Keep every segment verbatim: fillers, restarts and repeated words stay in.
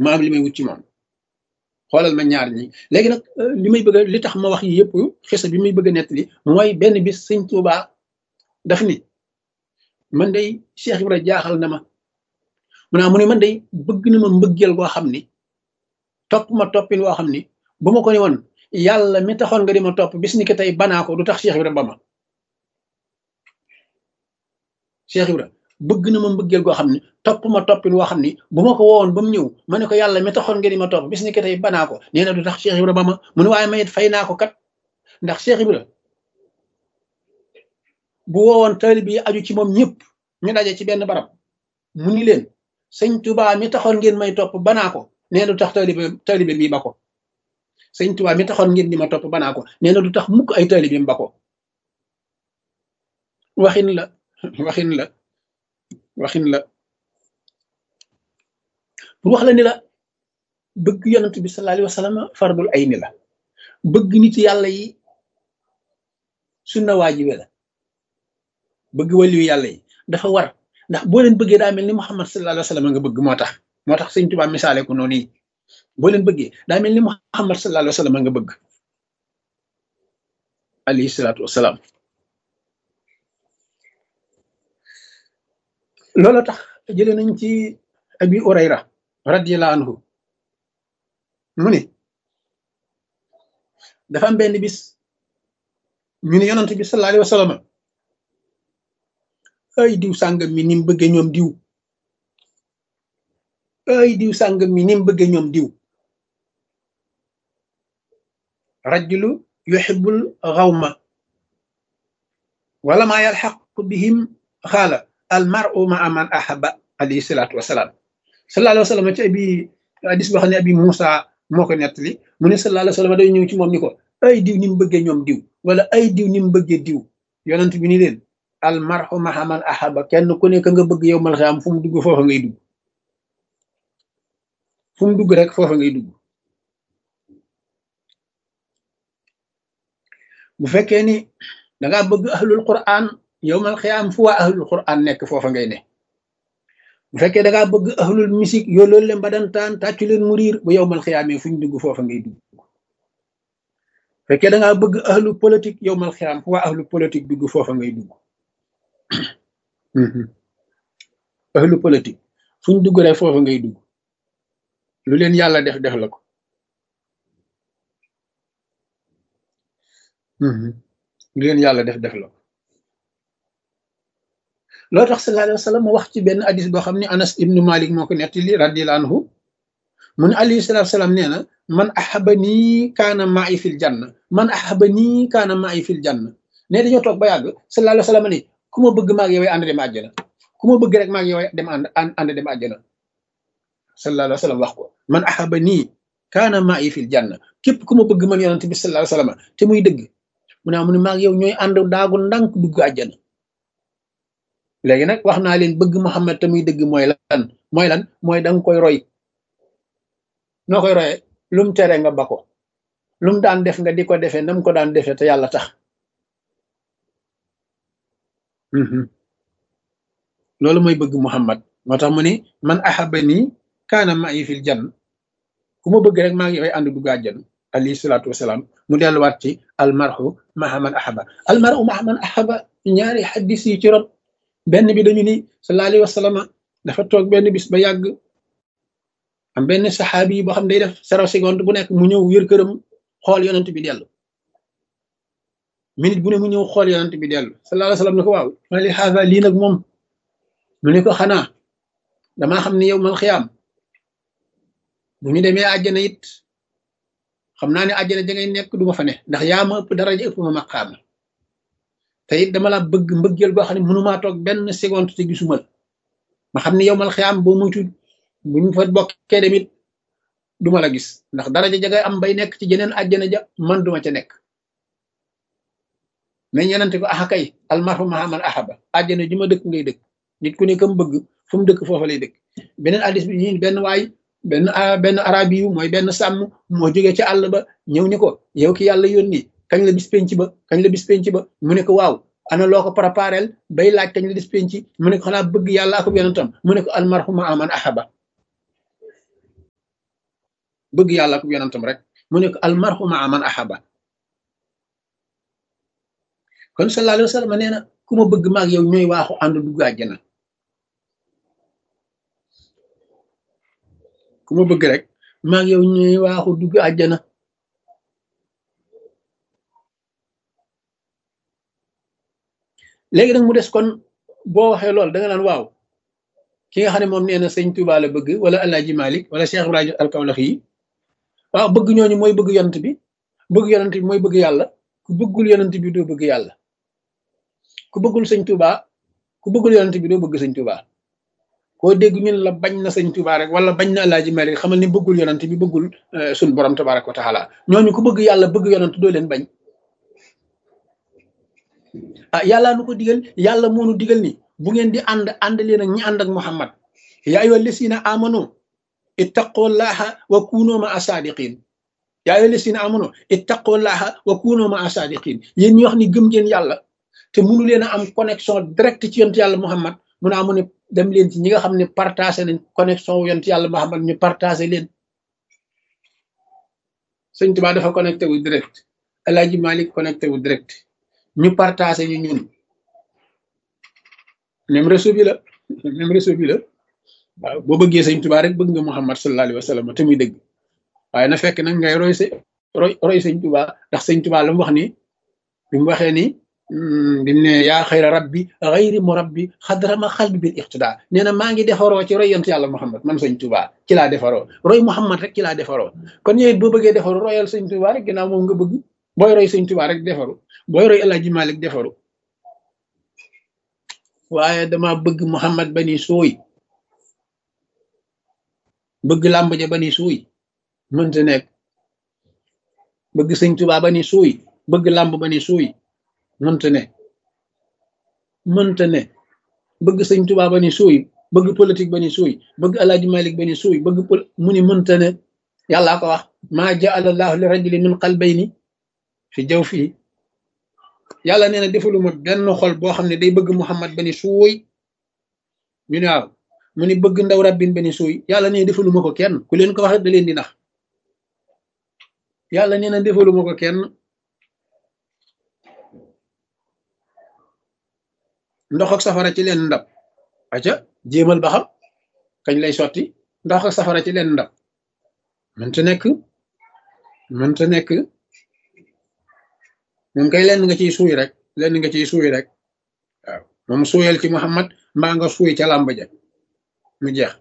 ma am li may wut ci moom xoolal ma ñaar ñi léegi nag li may bëgg a li tax ma wax yi yëpp xisa bi may bëgg a nettali mooy benn bis sëñ Tuuba daf ni man day Cheikh Ibra jaaxal na ma mu naa mu ne man day bëgg na ma mbëggeel goo xam ni topp ma toppin woo xam ni bu ma ko ne woon yàlla mi taxoon nga di ma topp bis ni ki tey banaa ko du tax Cheikh Ibra ba ma Cheikh Ibra bëgg na ma mbëggeel goo xam ni topp ma toppin woo xam ni bu ma ko woowoon ba mu ñëw ma ne ko yàlla mi taxoon nga di ma topp bis ni ki tey banaa ko nee na du tax Cheikh Ibra ba ma mu ne waaye mayit fay naa ko kat ndax Cheikh Ibra bu woowoon taalib yi aju ci moom ñëpp ñu daje ci benn barab mu ni leen sëñ Tuubaa mi taxoon ngeen may topp banaa ko nee na du tax taalibe taalibe bi ba ko sëñ Tuubaa mi taxoon ngeen di ma topp banaa ko nee na du tax mukk ay taalibe bi ba ko waxin la waxin la waxin la pour wax la ni la bëgg yonent bi sallallahu alayhi wa sallam fardul ayni la bëgg nit yàlla yi sunna waajibe la bëgg waliyu yàlla yi dafa war ndax boo leen bëggee daa mel ni Muhammad sallallahu alayhi wa sallam nga bëgg moo tax moo tax sëñ Tuubaa misaale ko noonu yi boo leen bëggee daa mel ni Muhammad sallallahu alayhi wa sallam nga bëgg alayhi salaatu wasalaam loolu tax jëlee nañ ci Abi Hurayra radiyallahu anhu mu ne dafa am benn bis ñu ne yonent bi sallallahu alayhi wa sallam ay diw sàngam mi ni mu bëggee ñoom diw ay diw sàngam mi ni mu bëggee ñoom diw rajulu yuhibbul ghawma wala ma yalhaqu bihim xaala al mar'u ma'a man ahabba alayhi salatu wasalaam sallallahu alayhi wa sallam ci abi hadis boo xam ne abi Moussa moo ko nettali mu ne sallallahu alayhi wa sallam day ñëw ci moom ni ko ay diw ni mu bëggee ñoom diw wala ay diw ni mu bëggee diw yonent bi ni leen al mar'u ma'a man ahabba kenn ku nekk nga bëgg yow mal xiyaam fu mu dugg foofa ngay dugg fu mu dugg rek foofa ngay dugg bu fekkee ni dangaa bëgg ahlul quran yow mal xiyaam fu waa ahlul quran nekk foofa ngay ne bu fekkee dangaa bëgg ahlul musique yoo loolu leen badantaan tàccu leen mu riir bu yow mal xiyaamee fu ñu dugg foofa ngay dugg bu fekkee dangaa bëgg ahlu politique yow mal xiyaam fu waa ahlu politique dugg foofa ngay dugg ahlu politique fu ñu dugg rek foofa ngay dugg lu leen yàlla def def la ko lu leen yàlla def def la ko loo tax sallallahu alayhi wa sallam wax ci benn hadis boo xam ne Anas ibnu Malik moo ko nettali radiyallahu anhu mu ne alayhi salatu wasalaam nee na man ahabani kaana ma'i fil janna man ahabani kaana ma'i fil janna ne dañoo toog ba yàgg sallallahu alayhi wa sallam ne ku ma bëgg maag yow ànd dem àjjana ku ma bëgg rek maag yow dem ànd ànd dem àjjana sallallahu alayhi wa sallam wax ko man ahabani kaana ma'i fil janna képp ku ma bëgg man yonent bi sallallahu alayhi wa sallam te muy dëgg mu ne mu ne maag yow ñooy ànd daagu ndànk dugg àjjana léegi nag wax naa leen bëgg Muhammad te muy dëgg mooy lan mooy lan mooy danga koy roy noo koy royee lum tere nga ba ko lum daan def nga di ko defee nam ko daan defee te yàlla tax loolu mooy bëgg Muhammad moo tax mu ni man ahabani kaana ma'i fil janna ku ma bëgg rek maa ngi yoy ànd dugg àjjana alayhi salaatu wasalaam mu delluwaat ci almarhu ma'a man ahaba almarhu ma'a man ahaba ñaari xaddis yi ci rot benn bi dañu ni sallallahu alayhi wa sallam dafa toog benn bis ba yàgg am benn saxaabi yi boo xam day def zéro seconde bu nekk mu ñëw yër këram xool yonent bi dellu minute bu ne mu ñëw xool yonent bi dellu sallallahu alayhi wa sallam ne ko waaw ma li xaasa lii nag moom mu ne ko xanaa damaa xam ne yow mal xiyaam bu ñu demee àjjana it xam naa ne àjjana ja ngay nekk du ma fa ne ndax yaa ma ëpp daraja ëpp ma maqaama te it dama la bëgg mbëggeel boo xam ne mënumaa toog benn seconde te gisuma la ma xam ne yow mal xiyaam boo muytu bu ñu fa bokkee demit duma la gis ndax daraja ja ngay am bay nekk ci jeneen àjjana ja man duma ca nekk mais ñenante ko axa kay almarhu ma'a man ahaba àjjana ji ma dëkk ngay dëkk nit ku ne kam bëgg fu mu dëkk foofa lay dëkk beneen hadis bi ñi benn waay benn benn arabi yu mooy benn sàmm moo jógee ci àll ba ñëw ni ko yow ki yàlla yónni kañ la bis penc ba kañ la bis penc ba mu ne ko waaw ana loo ko préparel bay laaj kañ la bis penc mu ne ko xanaa bëgg yàlla ak yonentam mu ne ko almarhu ma'a man ahaba bëgg yàlla ak yonantam rek mu ne ko almarhu maa man ahaba kon sallallahu alayhi wa sallam nee na ku ma bëgg maag yow ñooy waaxu ànd dugg àjjana ku ma bëgg rek maag yow ñooy waaxu dugg àjjana léegi nag mu des kon boo waxee loolu da nga naan waaw ki nga xam ne moom nee na sëñ Tuubaa la bëgg wala Alaaji Malik wala Cheikh Ibrahima al-Kawlaxi yi waaw bëgg ñooñu mooy bëgg yonent bi bëgg yonent bi mooy bëgg yàlla ku bëggul yonent bi doo bëgg yàlla ku bëggul sëñ Tuubaa ku bëggul yonent bi doo bëgg sëñ Tuubaa koo dégg ñun la bañ na sëñ Tuubaa rek wala bañ na Alaaji Malik xamal ni bëggul yonent bi bëggul suñ borom tabaaraka wa taala ñooñu ku bëgg yàlla bëgg yonent doo leen bañ ah yàllaa nu ko digal yàlla moo nu digal ni bu ngeen di ànd ànd leen ak ñi ànd ak Muhammad yaa ayyuha llazina amanu ittaqullaha wa kunu ma asadiqin yaa ayyuha llazina amanu ittaqullaha wa kunu ma asadiqin yéen ñi wax ni gëm ngeen yàlla te mënu leen a am connexion direct ci yonent yàlla Muhammad mu ne amu ne dem leen ci ñi nga xam ne partagé nañ connexion wu yonent yàlla Muhammad ñu partagé leen sëñ Tuubaa dafa connecté wu direct Alaaji Malik connecté wu direct ñu partagé ñu ñun même réseau bi la même réseau bi la waaw boo bëggee sëñ Tuubaa rek bëgg nga Muhammad sallallahu alayhi wa sallam te muy dëgg waaye na fekk nag ngay roy sa roy roy sëñ Tuubaa ndax sëñ Tuubaa la mu wax ni bi mu waxee ni bi mu ne yaa xayra rabbi xayri mu rabbi xadrama xalbi bil iqtidaa nee na maa ngi defaroo ci roy yonent yàlla Muhammad man sëñ Tuubaa ci laa defaroo roy Muhammad rek ci laa defaroo kon ñëwit boo bëggee defaru royal sëñ Tuubaa rek ginnaaw moom nga bëgg booy roy sëñ Tuubaa rek defaru booy roy Alaaji Malik defaru waaye dama bëgg Muhammad bani suuy bëgg làmb ja bani suuy mënta nekk bëgg sëñ Tuubaa bani suuy bëgg làmb bani suuy mënta ne mënta ne bëgg sëñ Tuubaa bani suuy bëgg politique bani suuy bëgg Alaaji Malik bani suuy bëgg pol mu ni mënta ne yàllaa ko wax maa ja'ala Allahu li rajulin min qalbayni fi jawfihi yàlla nee na defaluma benn xol boo xam ne day bëgg Muhammad bani suuy ñu ne waaw mu ni bëgg ndaw rabbin bani suuy yàlla nee na defaluma ko kenn ku leen ko wax da leen di nax yàlla nee na defaluma ko kenn ndox ak safara ci leen ndab aca jéemal ba xam kañ lay sotti ndox ak safara ci leen ndab mënta nekk mënta nekk moom kay lenn nga ciy suuy rek lenn nga ciy suuy rek waaw moom suuyal ci Muhammad mbaa nga suuy ca làmb ja mu jeex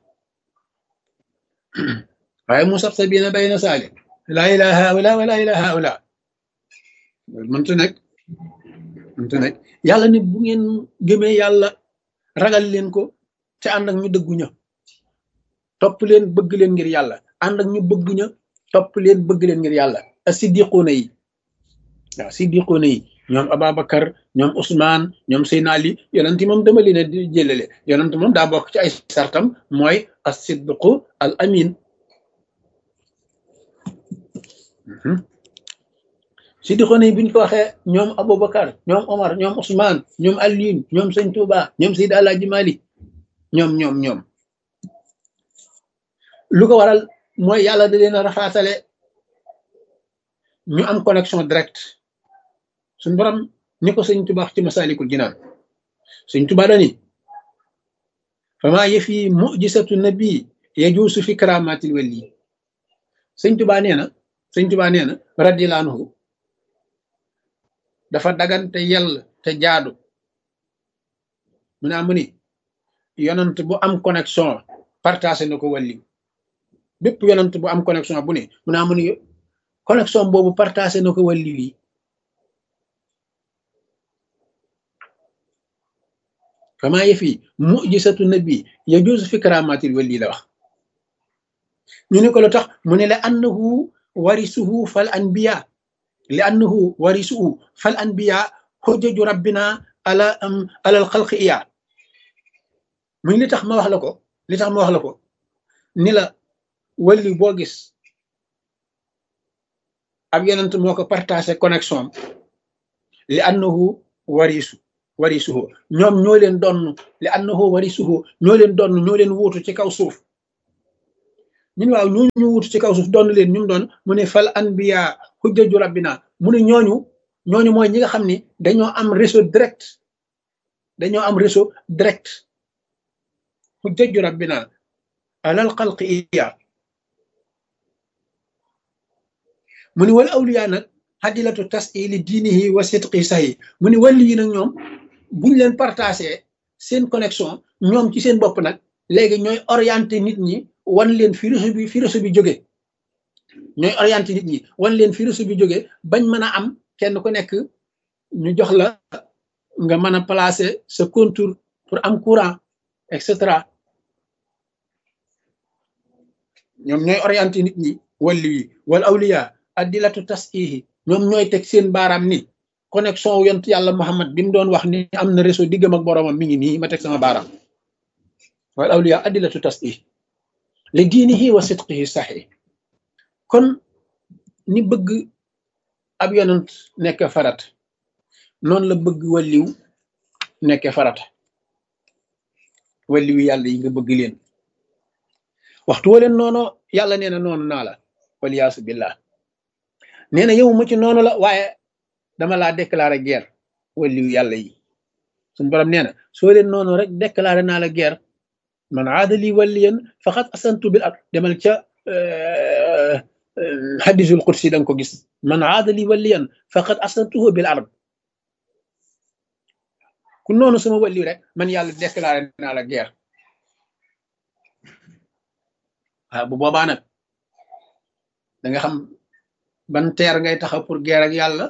waaye mu sax sa biina bay na saali laa ilaha haula wa laa ilaha haula mënta nekk mënta nekk yàlla ne bu ngeen gëmee yàlla ragal leen ko te ànd ak ñu dëggu ña topp leen bëgg leen ngir yàlla ànd ak ñu bëgg ña topp leen bëgg leen ngir yàlla as-siddiquuna yi waaw siddiquuna yi ñoom Ababacar ñoom Ousmane ñoom Seydina Ali yonent moom dama leen a di jëlale yonent moom daa bokk ci ay sartam mooy as-siddiqu al amin siddiquuna yi bi ñu ko waxee ñoom Aboubacar ñoom Omar ñoom Ousmane ñoom Alioune ñoom Sëñ Touba ñoom Seydi Alaaji Malik ñoom ñoom ñoom lu ko waral mooy yàlla da leen a rafaatale ñu am connexion direct suñ borom ni ko sëñ Tuubaa ci Masaalikul Jinaan sëñ Tuubaa dani fama yëfi mujisatu nabi yajuusu fi karamatil wali sëñ Tuubaa nee na sëñ Tuubaa nee na radiyallaahu anhu dafa dagan te yell te jaadu mu naa mu ni yonant bu am connexion partagé na ko wali bépp yonant bu am connexion bu ne mu naa mu ni connexion boobu partagé na ko wàlli wi kama yëfi mujisatu nabi yajuuzu fi karamatil wàlli la wax ñu ne ko lu tax mu ne la annahu warisuhu fal anbiya li annahu warisuhu fal anbiya hujjaju rabbina ala am alal xalqi iya muy li tax ma wax la ko li tax ma wax la ko ni la wàlli boo gis ab yonent moo ko partagé connexion li annahu warisu warisuhu ñoom ñoo leen donn li annahu warisuhu ñoo leen donn ñoo leen wuutu ci kaw suuf ñun waaw ñooñu ñu wut ci kaw suuf doon leen ñu mu doon mu ne fal anbiya hujjaju rabbina mu ne ñooñu ñooñu mooy ñi nga xam ni dañoo am réseau direct dañoo am réseau direct hujjaju rabbina alal xalqi iya mu ni wal awliya nag hadilatu tasili diinihi wa sidqi sahi mu ni wàlli yi nag ñoom buñ leen partagé seen connexion ñoom ci seen bopp nag léegi ñooy orienté nit ñi wan leen fi réseau bi fi réseau bi jóge ñooy orienté nit ñi wan leen fi réseau bi jóge bañ mën a am kenn ku nekk ñu jox la nga mën a placer sa contour pour am courant et cetera ñoom ñooy orienté nit ñi wàlli yi wal awliya adilatu tasihi ñoom ñooy teg seen baaraam ni connexion wu yont yàlla Muhammad bi mu doon wax ni am na réseau diggam ak boroomam mi ngi nii ma teg sama baaraam wal awliya adilatu tasihi li diinihi wa sidqihi sahi kon ni bëgg ab yonent nekk farat noonu la bëgg wàlliw nekk farata wàlliwu yàlla yi nga bëgg leen waxtu wa leen noonu yàlla nee na noonu naa la waliyaasu billah nee na yow mu ci noonu la waaye dama laa déclaré guerre wàlliwu yàlla yi suñu borom nee na soo leen noonu rek déclaré naa la guerre man aadali waliyan faqad asantu bil ard demal ca hadisul qudsi da nga ko gis man aadali waliyan faqad asantuhu bil ard ku noonu sama wàlliw rek man yàlla déclaré naa la guerre waaw bu boobaa nag da nga xam ban teer ngay taxaw pour guerre ak yàlla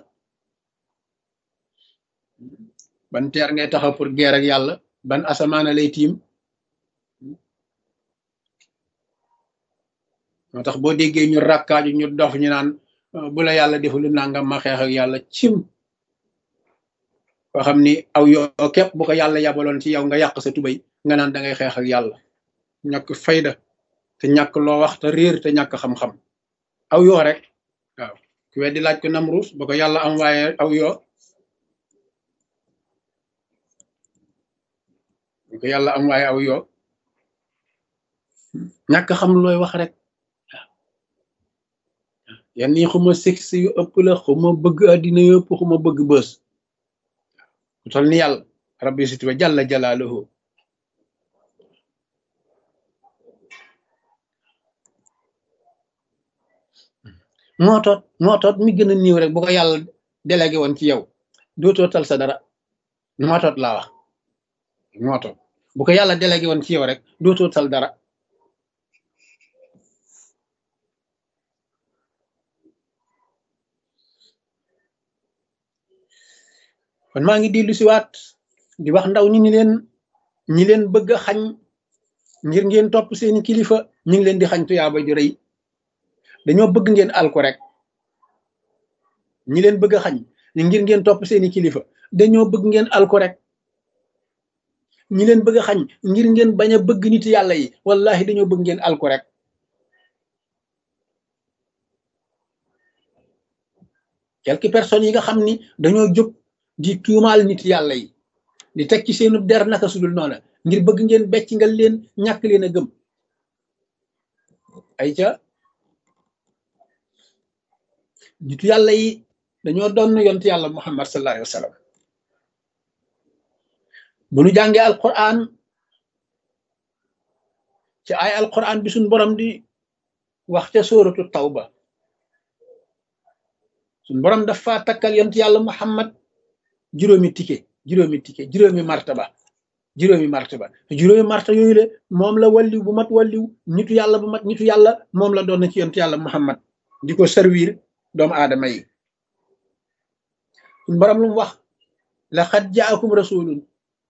ban teer ngay taxaw pour guerre ak yàlla ban asamaana lay tiim moo tax boo déggee ñu rakkaaju ñu dof ñu naan bu la yàlla deful nangam ma xeex ak yàlla cim koo xam ni aw yoo képp bu ko yàlla yabaloon ci yow nga yàq sa tubay nga naan da ngay xeex ak yàlla ñàkk fayda te ñàkk loo wax te réer te ñàkk xam-xam aw yoo rek waaw ku weddi laaj ko Namruus ba ko yàlla am waaye aw yoo ba ko yàlla am waaye aw yoo ñàkk xam looy wax rek yan nii xuma sexe yu ëpp la xuma bëgg àddina yu ëpp xuma bëgg bës ku tol ni yàlla rabbi siti wa jalla jalaaluhu moo toot moo toot mi gën a niiw rek bu ko yàlla délégué woon ci yow dootoo tal sa dara moo toot laa wax moo toot bu ko yàlla délégué woon ci yow rek dootoo tal dara kon maa ngi dellu si waat di wax ndaw ñi ñi leen ñi leen bëgg a xañ ngir ngeen topp seeni kilifa ñu ngi leen di xañ tuyaaba ju rëy dañoo bëgg ngeen alku rek ñi leen bëgg a xañ ngir ngeen topp seeni kilifa dañoo bëgg ngeen alku rek ñi leen bëgg a xañ ngir ngeen bañ a bëgg nit yàlla yi wallahi dañoo bëgg ngeen alku rek quelques personnes yi nga xam ni dañoo jóg di tuumaal nit yàlla yi di teg ci seenu der naka sudul noona ngir bëgg ngeen becc nga leen ñàkk leen a gëm ay ca nitu yàlla yi dañoo doon yont yàlla muhammad sallallahu alayhi wa sallam bu nu jàngee alquran ci ay alquran bi suñ borom di wax ca sóoratu tawba suñ borom dafa takkal yont yàlla muhammad juróomi tike juróomi tike juróomi martaba juróomi martaba juróomi martaba yooyu le moom la walliw bu mat walliw nitu yàlla bu mat nitu yàlla moom la doon na ci yont yàlla muhammad di ko servir doomu aadama yi suñ borom lu mu wax laqad jaakum rasulun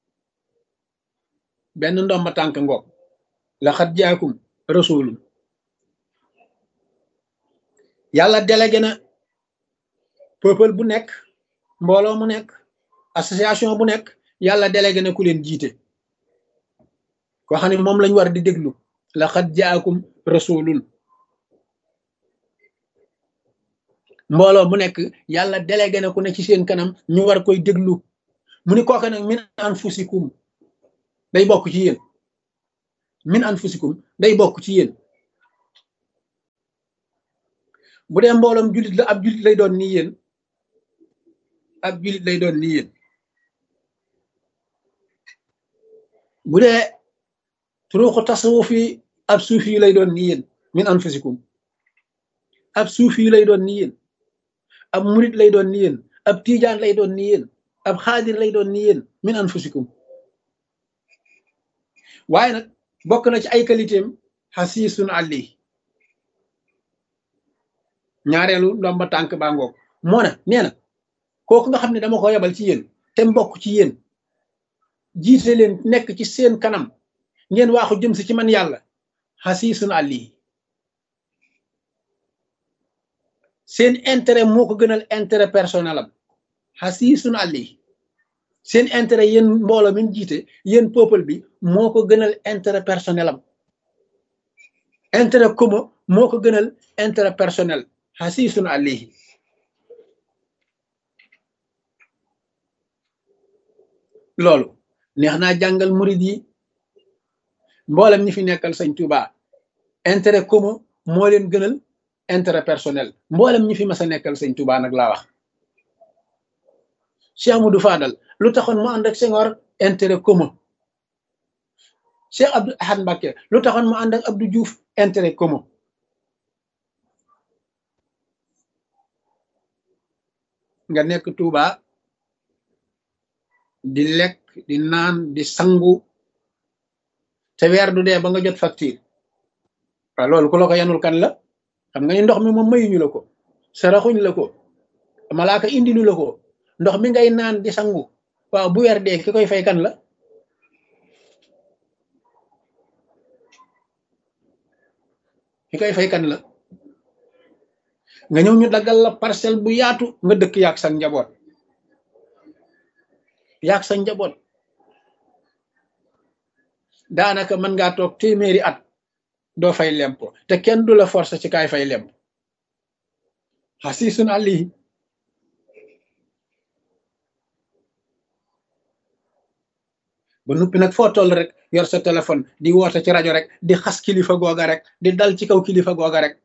benn ndomba tànk ngoog laqad jaakum rasulun yàlla délégué na peuple bu nekk mbooloo mu nekk association bu nekk yàlla délégué na ku leen jiite koo xam ne moom lañ war di déglu laqad jaakum rasulun mbooloo mu nekk yàlla délégué na ku ne ci seen kanam ñu war koy déglu mu ni kooke nag min anfusikum day bokk ci yéen min anfusikum day bokk ci yéen bu dee mbooloom jullit la ab jullit lay doon nii yéen ab jullit lay doon nii yéen bu dee turuuxu tasawuf yi ab suufi lay doon nii yéen min anfusikum ab suufi lay doon nii yéen ab murit lay doon nii yéen ab tiijaan lay doon nii yéen ab xaadir lay doon nii yéen min anfusikum waaye nag bokk na ci ay qualitéem xasiisun àlli ñaareelu ndomba tànk baa ngoog moo ne nee na kooku nga xam ne dama ko yebal ci yéen te mbokk ci yéen jiite leen nekk ci seen kanam ngeen waaxu jëm si ci man yàlla xasiisun àlli seen intérêt moo ko gënal intérêt personnel am xasiisun àlli seen intérêt yéen mbooloo mi jiite yéen peuple bi moo ko gënal intérêt personnel am intérêt commun moo ko gënal intérêt personnel xasiisun àlli loolu neex naa jàngal murid yi mboolem ñi fi nekkal sëñ Tuubaa intérêt commun moo leen gënal intérêt personnel mboolem ñi fi mas a nekkal sëñ Tuubaa nag laa wax Cheikh Amadou Fadal lu taxoon mu ànd ak Senghor intérêt commun Cheikh Abdou Ahad Mbacké lu taxoon mu ànd ak Abdou Diouf intérêt commun nga nekk Touba di lekk di naan di sangu te weer du dee ba nga jot facture waaw loolu ku la ko yanul kan la xam nga ni ndox mi moom mayuñu la ko saraxuñ la ko malaaka indilu la ko ndox mi ngay naan di sangu waaw bu weer dee ki koy fay kan la ki koy fay kan la nga ñëw ñu daggal la parcelle bu yaatu nga dëkk yaag sa njaboot yaag sa njaboot daanaka mën ngaa toog téeméeri at doo fay lempo te kenn du la force ci kaay fay lemp xasiisun àlli ba nuppi nag foo toll rek yor sa téléphone di woote ci rajo rek di xas kilifa googa rek di dal ci kaw kilifa googa rek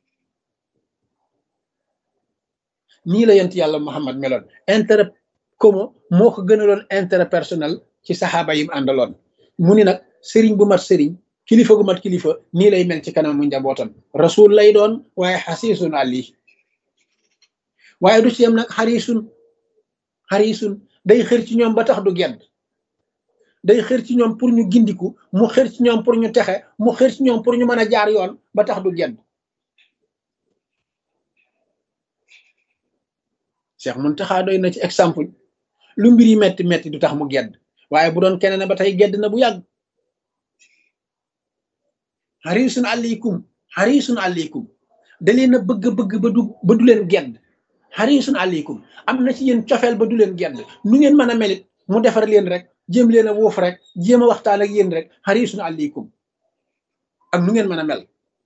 nii la yent yàlla Muhammad meloon intérêt commun moo ko gënaloon intérêt personnel ci saxaaba yim àndaloon mu ni nag sëriñ bu mat sëriñ kilifa gu mat kilifa nii lay mel ci kanam mu njabootam rasul lay doon waaye xasiisun àlli waaye du ci yem nag xarisun xarisun day xër ci ñoom ba tax du gedd day xër ci ñoom pour ñu gindiku mu xër ci ñoom pour ñu texe mu xër ci ñoom pour ñu mën a jaar yoon ba tax du gedd Cheikh Muntaxa doy na ci exemple lu mbir yi metti metti du tax mu gedd waaye bu doon keneen ba tey gedd na bu yàgg xarisun aleykum xarisun aleykum da leen a bëgg bëgg ba du ba du leen gedd xarisun aleykum am na ci yéen cofeel ba du leen gedd nu ngeen mën a melit mu defar leen rek jéem leen a wóof rek jéem a waxtaan ak yéen rek xarisun aleykum ak nu ngeen mën a mel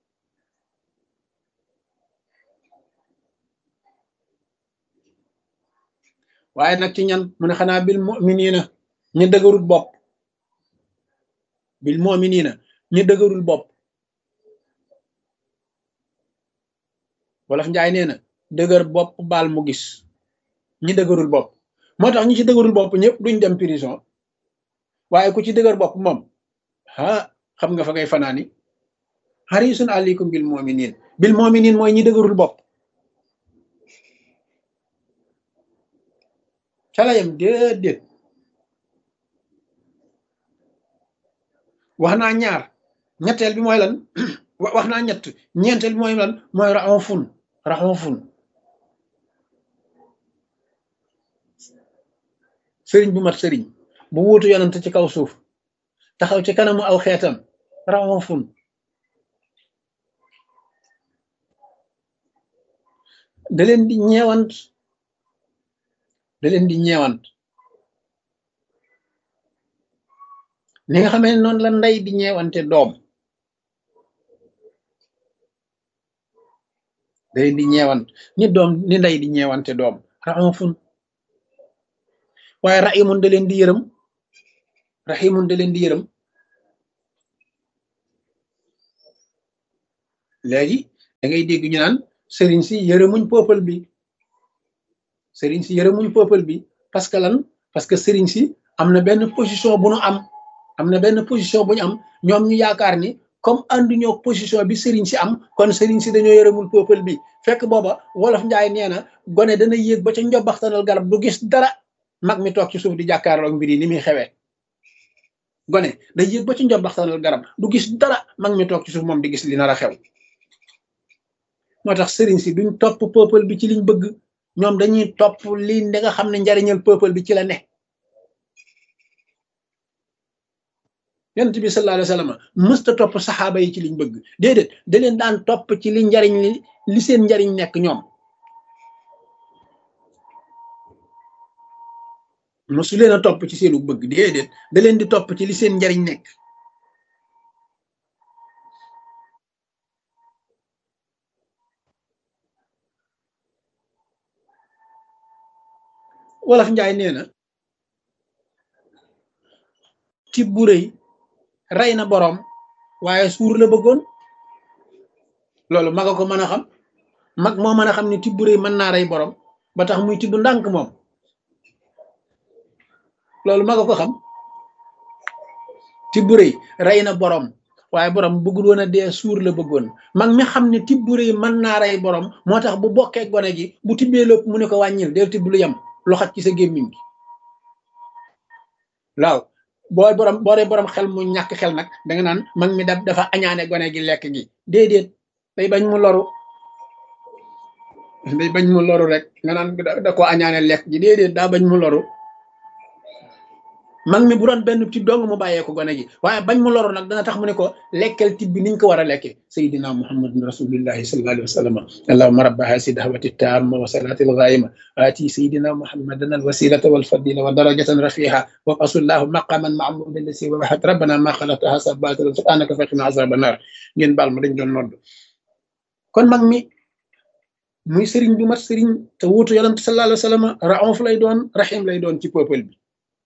waaye nag ci ñan mu ne xanaa bil mu'minina ñu dëgërul bopp bil mu'minina ñu dëgërul bopp wolof njaay nee na dëgër bopp baal mu gis ñi dëgërul bopp moo tax ñi ci dëgërul bopp ñëpp duñ dem prison waaye ku ci dëgër bopp moom ah xam nga fa ngay fanaani harisun aleykum bil mu'minin bil mu'minin mooy ñi dëgërul bopp calayam déedéet wax naa ñaar ñetteel bi mooy lan wax naa ñett ñeenteel bi mooy lan mooy raxoofun raxoofun sëriñ bu mat sëriñ bu wuutu yonent ci kaw suuf taxaw ci kanamu aw xeetam raxoofun da leen di ñeewant da leen di ñeewant ni nga xamee ne noonu la ndey di ñeewante doom da leen di ñeewant ni doom ni ndey di ñeewante doom raxoofun waaye raximun da leen di yërëm raximun da leen di yërëm léegi da ngay dégg ñu naan sëriñ si yërëmuñ peuple bi sëriñ si yërëmuñ peuple bi parce que lan parce que sëriñ si am na benn position bu nu am am na benn position bu ñu am ñoom ñu yaakaar ni comme ànduñoo position bi sëriñ si am kon sëriñ si dañoo yërëmul peuple bi fekk booba wolof njaay nee na gone dana yéeg ba ca njobaxtanal garab du gis dara mag mi toog ci suuf di jàkkaarloog mbir yi ni muy xewee gone day yéeg ba ci njobaxtanal garab du gis dara mag mi toog ci suuf moom di gis li nar a xew moo tax sëriñ si duñ topp peuple bi ci liñ bëgg ñoom dañuy topp li da nga xam ne njariñal peuple bi ci la ne yonent bi sallallahu alayhi wa sallam mësta topp saxaaba yi ci liñ bëgg déedéet da leen daan topp ci li njariñ li li seen njariñ nekk ñoom mosu leen a topp ci seenu bëgg déedéet da leen di topp ci li seen njariñ nekk wolof njaay nee na tib bu rëy rey na boroom waaye suur la bëggoon loolu maga ko mën a xam mag moo mën a xam ne tib bu rëy mën naa rey boroom ba tax muy tibb ndànk moom loolu maga ko xam tib bu rëy rey na boroom waaye boroom bëggul woon a dee suur la bëggoon mag mi xam ne tib bu rëy mën naa rey boroom moo tax bu bokkee gone gi bu tibbee lépp mu ne ko wàññil del tibb lu yem lu xat ci sa gémmiñ gi waaw boo borom boo dee borom xel mu ñàkk xel nag da nga naan mag mi da dafa añaane gone gi lekk gi déedéet day bañ mu loru day bañ mu loru rek nga naan da ko añaane lekk gi déedéet daa bañ mu loru mag mi bu doon benn tib dong mu bàyyee ko gone gi waaye bañ mu loru nag dana tax mu ne ko lekkal tib bi niñ ko war a lekke sayidina muhammadun rasulillahi sallallahu alayhi wa sallam allahumma rabba hasi dahwati tamma wa salati alghaima ati sayidina muhammadan alwasilata walfadila wa darajatan rafiha wa qasullahu maqaman mahmudan lasi wahat rabbana ma khalaqtaha sabatan subhanaka faqina azaba nar ngeen baal ma dañ doon nodd kon mag mi muy sëriñ bu mat sëriñ te wuutu yonent sallallahu alayhi wa sallam raouf lay doon rahim lay doon ci peuple bi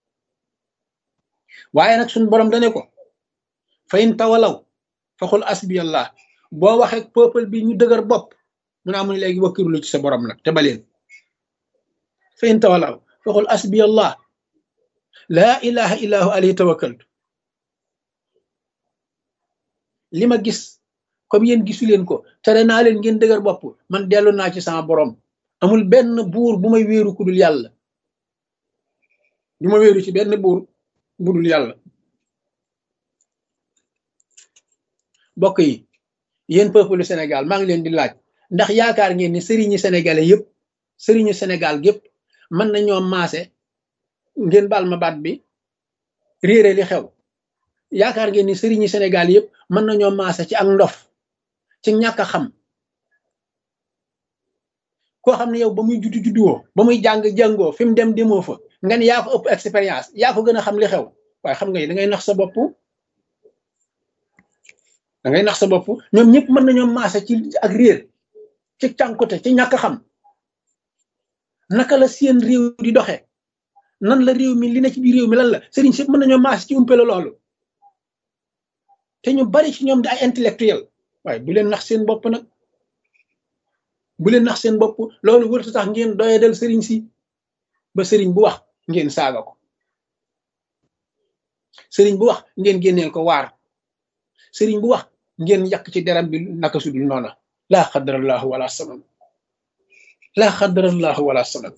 waaye nag suñ borom dane ko fa in tawalaw faxul asbiyallah boo waxee peuple bi ñu dëgër bopp mu naa mu ne léegi wakkirlu ci sa borom nag te baleen fa in tawalaw faxul asbiyallah laa ilaha illa hu alayhi tawakkaltu li ma gis comme yéen gisu leen ko tere naa leen ngeen dëgër bopp man dellu naa ci sama borom amul benn buur bu may wéeru ku dul yàlla du ma wéeru ci benn buur budul yàlla bokk yi yéen peuple Sénégal maa ngi leen di laaj ndax yaakaar ngeen ni sëriñi sénégalais yëpp sëriñu Sénégal gépp mën nañoo maase ngeen baal ma baat bi réere li xew yaakaar ngeen ni sëriñi Sénégal yëpp mën nañoo maase ci ak ndof ci ñàkk a xam koo xam ne yow ba muy juddu judduwoo ba muy jàng jàngoo fi mu dem demoo fa nga ne yaa ko ëpp expérience yaa ko gën a xam li xew waaye xam nga da ngay nax sa bopp da ngay nax sa bopp ñoom ñëpp mën nañoo maase ci ak réer ci cànkute ci ñàkk xam naka la seen réew di doxe nan la réew mi li na ci biir réew mi lan la sëriñ si mën nañoo maase ci umpale loolu te ñu bari ci ñoom di ay intellectuel waaye bu leen nax seen bopp nag bu leen nax seen bopp loolu wërtu tax ngeen doyadal sëriñ si ba sëriñ bu wax ngeen saaga ko sëriñ bu wax ngeen génneel ko waar sëriñ bu wax ngeen yàq ci deram bi naka sudul noona laa xadarallahu wala saman laa xadarallahu wala saman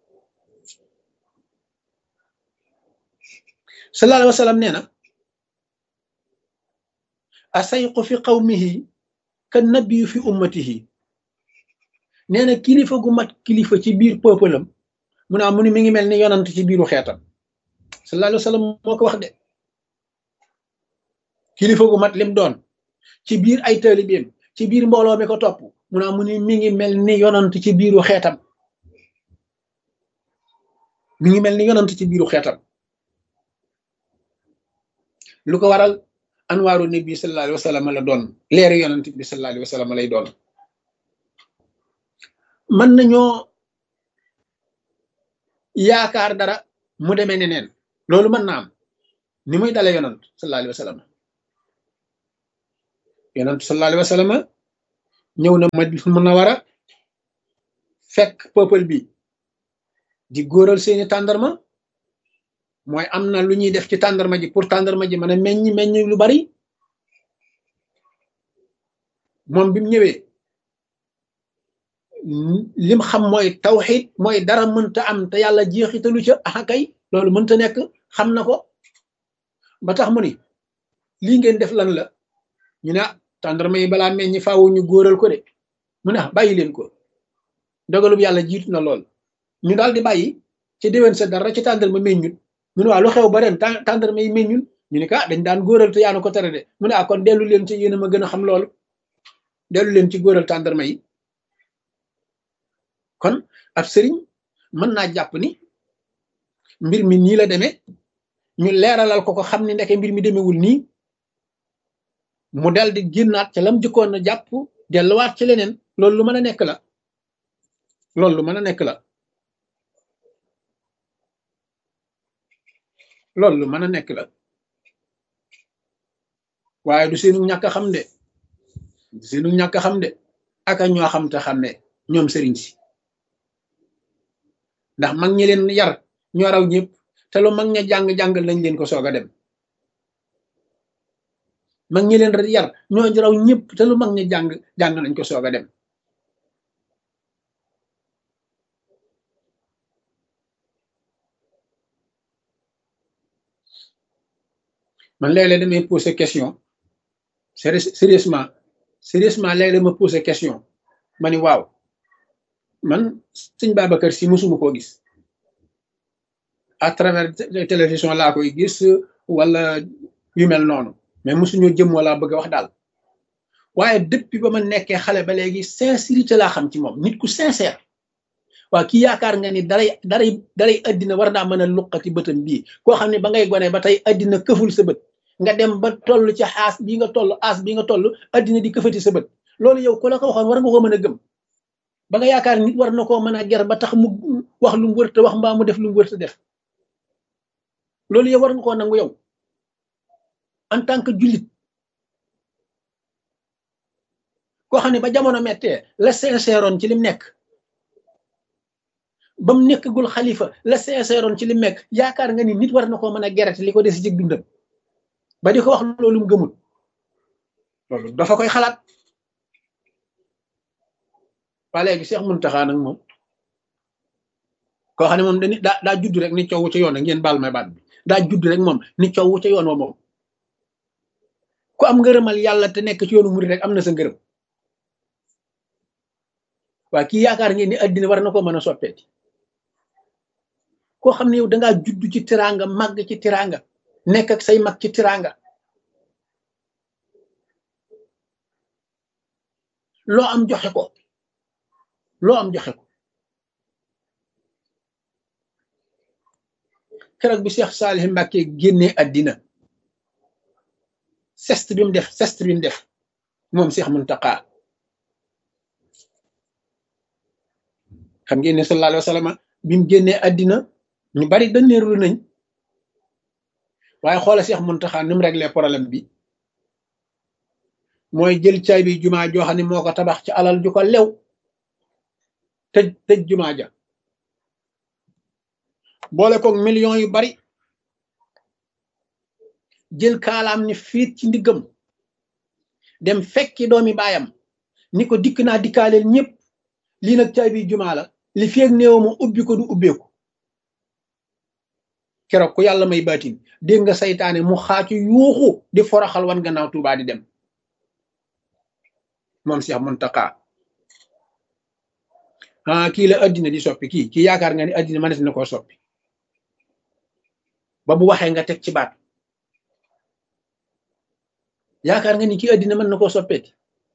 sallallahu alayhi wa sallam nee na asayqu fi qawmihi ka nabiyu fi ummatihi nee na kilifa gu mat kilifa ci biir peuple am mu naa mu ni mi ngi mel ni yonant ci biiru xeetam sallallahu alayhi wa sallam moo ko wax de kilifa gu mat lim doon ci biir ay taalibeem ci biir mbooloo mi ko topp mu naa mu ni mi ngi mel ni yonant ci biiru xeetam mi ngi mel ni yonant ci biiru xeetam lu ko waral anwaaru nabi sallallahu alayhi wa sallam la doon leeri yonant bi sallallahu alayhi wa sallam lay doon mën nañoo yaakaar dara mu demee neneen loolu mën na am ni muy dale yonant sallallahu alayhi wa sallam yonant sallallahu alayhi wa sallam ñëw na Madina Munawwara fekk peuple bi di góoral seeni tàndarma mooy am na lu ñuy def ci tàndarma ji pour tàndarma ji mën a meññ meññ lu bari moom bi mu ñëwee lim xam mooy tawxid mooy dara mënta am te yàlla jeexitalu ca ah kay loolu mënta nekk xam na ko ba tax mu ni lii ngeen def lan la ñu ne tàndarma yi balaa meññ faawu ñu góoral ko de mu ne bàyyi leen ko dogalub yàlla jiitu na lool ñu daal di bàyyi ci déwén sa dara ci tàndarma meññut mu ne waa lu xew ba ren tàndarma yi meññul ñu ne ka dañ daan góoral te yaanu ko tere de mu ne ah kon dellu leen ci yéen a ma gën a xam loolu dellu leen ci góoral tàndarma yi kon ab sëriñ mën naa jàpp ni mbir mi nii la demee ñu leeralal ko ko xam ni ndeke mbir mi demewul nii mu dal di génnaat ca lam jëkkoon na jàpp delluwaat ci leneen loolu lu mën a nekk la loolu lu mën a nekk la loolu lu mën a nekk la waaye du seenu ñàkk a xam de du seenu ñàkk a xam de aka ñoo xam te xam ne ñoom sëriñ si ndax mag ñi leen yar ñoo raw ñëpp te lu mag ña jàng-jàngal nañ leen ko soog a dem mag ñi leen yar ñoo raw ñëpp te lu mag ña jàng jàng nañ ko soog a dem man léeg-léeg damay poser question sérieusement sérieusement léeg-léeg ma poser question ma ni waaw man sëñ Babacar Si musuma koo gis à travers télévision laa koy gis wala yu mel noonu mais musuñoo jëm wala bëgg a wax daal waaye depuis ba ma nekkee xale ba léegi sincérité laa xam ci moom nit ku sincère waa kii yaakaar nga ni daray daray daray addina war naa mën a luqati bëtam bii koo xam ne ba ngay gone ba tey addina këful sa bët nga dem ba toll ci xaas bii nga toll aas bii nga toll addina di këfati sa bët loolu yow ku la ko waxoon war nga ko mën a gëm ba nga yaakaar nit war na koo mën a ger ba tax mu wax lu mu wërta wax mbaa mu def lu mu wërta def loolu yow war nga koo nangu yow en tant que jullit koo xam ne ba jamono mettee la sincèreoon ci lim nekk ba mu nekkagul xalifa la sincèreoon ci lim nekk yaakaar nga ni nit war na koo mën a gerate li ko des ci dundam ba di ko wax loolu mu gëmul loolu dafa koy xalaat waa léegi Cheikh Mountakha nag moom koo xam ne moom dañuy daa daa judd rek ni coow ca yoon ak ngeen baal may baat bi daa judd rek moom ni coow ca yoon wa moom ku am ngërëmal yàlla te nekk ci yoonu murid rek am na sa ngërëm waa kii yaakaar ngeen ni addina war na ko mën a soppeeti koo xam ne yow dangaa judd ci tiraanga màgg ci tiraanga nekk ak say mag ci tiraanga loo am joxe ko loo am joxe ko keroog bi Cheikh Salih Mbacké génnee addina sest bi mu def sest bi mu def moom Cheikh Mountakha xam ngeen ne sallallahu alayhi wa sallam bi mu génnee addina ñu bari daneerlu nañ waaye xoola Cheikh Mountakha ni mu réglé problème bi mooy jël caay bi jumaa joo xam ne moo ko tabax ci alal ju ko lew tëj tëj jumaa ja boole koog millions yu bari jël kaalaam ni fiit ci ndiggam dem fekki doomi baayam ni ko dikk naa dikkaaleel ñëpp lii nag caay bi jumaa la li feeg néew ma ubbi ko du ubbeeku keroog ku yàlla may baatin dégg nga saytaane mu xaacu yuuxu di foroxal wan gannaaw Tuubaa di dem moom Cheikh Mountakha ah kii la addina di soppi kii kii yaakaar nga ni addina mënees na koo soppi ba bu waxee nga teg ci baat yaakaar nga ni kii addina mën na koo soppeeti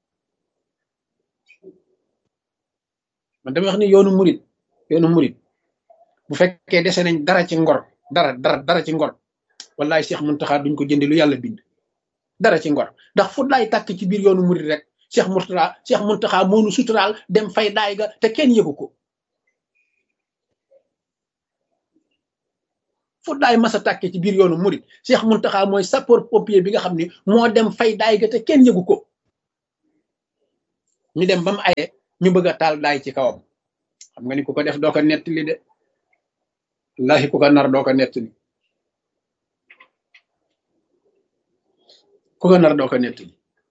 man dama wax ni yoonu murit yoonu murit bu fekkee dese nañ dara ci ngor dara dara dara ci ngor wallaay Cheikh Mountakha duñ ko jënde lu yàlla bind dara ci ngor ndax fu laay tàkk ci biir yoonu murit rek Cheikh Mourtada Cheikh Mountakha moonu suturaal dem fay daay ga te kenn yëgu ko fu daay masa tàkke ci biir yoonu murit Cheikh Mountakha mooy sapeur pompier bi nga xam ne moo dem fay daay ga te kenn yëgu ko ñu dem ba mu aye ñu bëgg a taal daay ci kawam xam nga ni ku ko def doo ko nettali de wallahi ku ko nar doo ko nettali ku ko nar doo ko nettali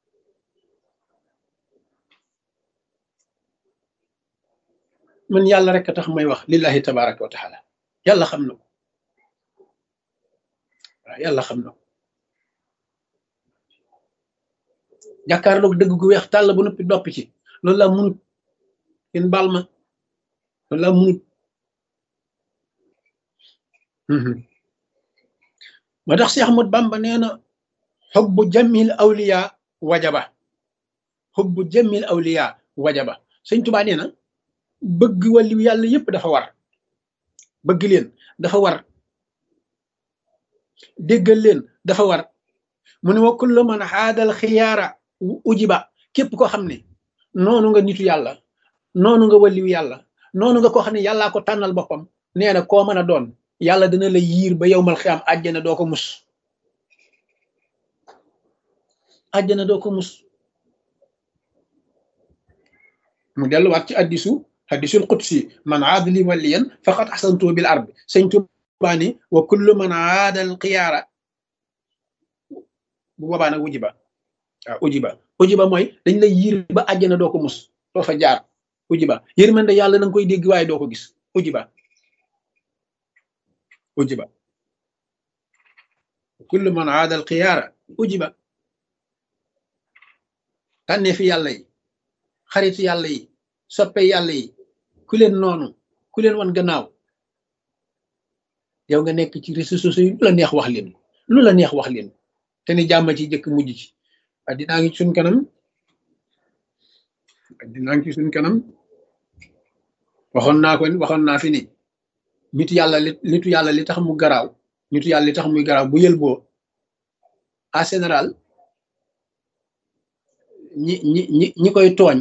man yàlla rek a tax may wax lillahi tabaraka wa taala yàlla xam na ko waaw yàlla xam na ko jàkkaarloog dëgg gu weex tàll ba noppi doppi ci loolu laa munut kenn baal ma loolu laa munut moo tax Cheikh Ahmad Bamba nee na xubbu jamil awliya wajaba xubbu jamil awliya wajaba sëñ Tuubaa nee na bëgg wàllu yàlla yépp dafa war bëgg leen dafa war déggal leen dafa war mu ne wa kullu man xaadal xiyaara ujiba képp koo xam ne noonu nga nitu yàlla noonu nga wàllu yàlla noonu nga koo xam ne yàllaa ko tànnal boppam nee na koo mën a doon yàlla dina la yiir ba yowmal xiyaam àjjana doo ko mus àjjana doo ko mus mu delluwaat ci addisu hadisul qudsi man aada li waliyan faqad ahsantu bil arbi sëñ Tuubaa ni wa kullu man aada al xiyaara bu boobaa nag ujiba waaw ujiba ujiba mooy dañ lay yiir ba àjjana doo ko mus doo fa jaar ujiba yërmande yàlla na nga koy dégg waaye doo ko gis ujiba ujiba kullu man aada al xiyaara ujiba tànnee fi yàlla yi xarit yàlla yi soppe yàlla yi ku leen noonu ku leen wan gannaaw yow nga nekk ci réseaux sociaux yi lu la neex wax leen lu la neex wax leen te ni jàmm ci jëkk mujj ci addinaa ngi ci suñ kanam addinaa ngi ci suñ kanam waxoon naa ko waxoon naa fi ni nitu yàlla li nitu yàlla li tax mu garaaw nitu yàlla li tax muy garaaw bu yël boo en général ñi ñi ñi ñi koy tooñ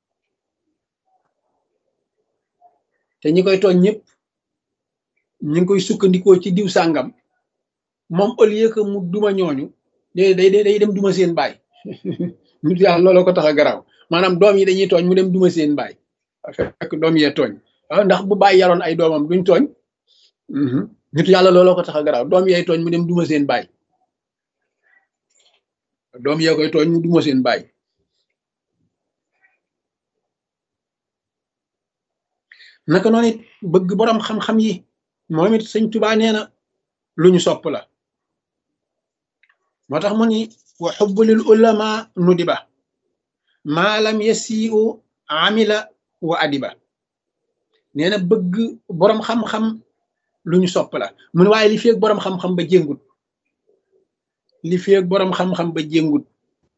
te ñi koy tooñ ñëpp ñi ngi koy sukkandikoo ci diw sàngam moom au lieu que mu duma ñooñu day day day dem duma seen baay nitu yàlla looloo ko tax a garaaw maanaam doom yi dañuy tooñ mu dem duma seen baay fekk doom yee tooñ waaw ndax bu baay yaroon ay doomam duñ tooñ nitu yàlla looloo ko tax a garaaw doom yee tooñ mu dem duma seen baay doom yee koy tooñ mu duma seen baay naka noonu it bëgg boroom xam-xam yi moom it sëñ Tuubaa nee na lu ñu sopp la moo tax mu ni wa xubbu lil ulama nudiba maa lam yasiu amila wa adiba nee na bëgg boroom xam-xam lu ñu sopp la mu ne waaye li feeg boroom xam-xam ba jéngut li feeg boroom xam-xam ba jéngut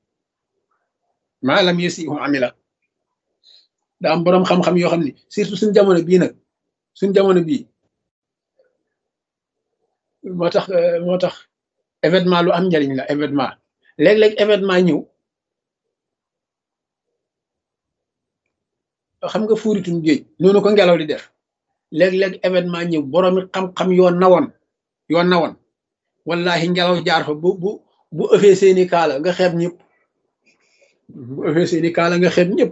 maa lam yasiu amila daa am boroom xam-xam yoo xam ne surtout suñ jamono bii nag suñ jamono bii moo tax moo tax événement lu am njariñ la événement léeg-léeg événement ñëw xam nga fuuritum géej noonu ko ngelaw di def léeg-léeg événement ñëw boroomi xam-xam yoo nawoon yoo nawoon wallahi ngelaw jaar fa bu bu bu ëffee seeni kaala nga xeeb ñëpp bu ëffee seeni kaala nga xeeb ñëpp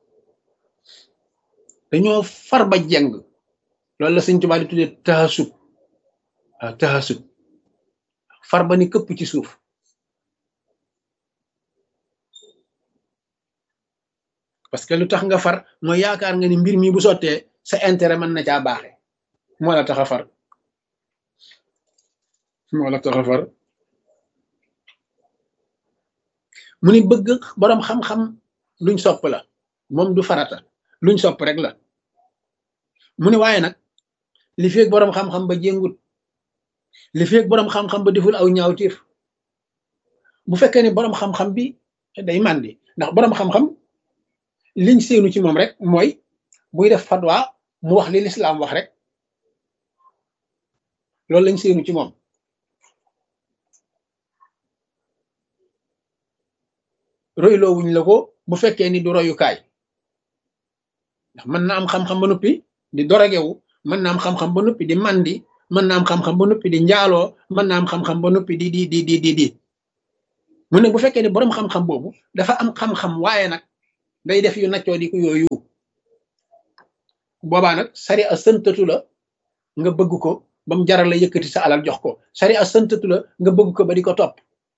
dañoo far ba jeng loolu la Sëñ Tuubaa di tuddee taxasub waaw taxasub far ba ni këpp ci suuf parce que lu tax nga far mooy yaakaar nga ni mbir mi bu sottee sa intérêt mën na caa baaxe moo la tax a far moo la tax a far mu ni bëgg boroom xam-xam luñ sopp la moom du farata luñ sopp rek la mu ne waaye nag li feeg boroom xam-xam ba jéngut li feeg boroom xam-xam ba deful aw ñaawtiif bu fekkee ne boroom xam-xam bi day màndi ndax boroom xam-xam liñ séenu ci moom rek mooy buy def fatwa mu wax li lislaam wax rek loolu lañ séenu ci moom royloo wuñ la ko bu fekkee ni du royukaay ndax mën na am xam-xam ba noppi di dorogewu mën na am xam-xam ba noppi di mandi mën na am xam-xam ba noppi di njaaloo mën na am xam-xam ba noppi di di di di di di mu ne bu fekkee ne boroom xam-xam boobu dafa am xam-xam waaye nag day def yu naccoo di ko yooyu boobaa nag sari a sëntatu la nga bëgg ko ba mu jaral la yëkkati sa alal jox ko sari a sëntatu la nga bëgg ko ba di ko topp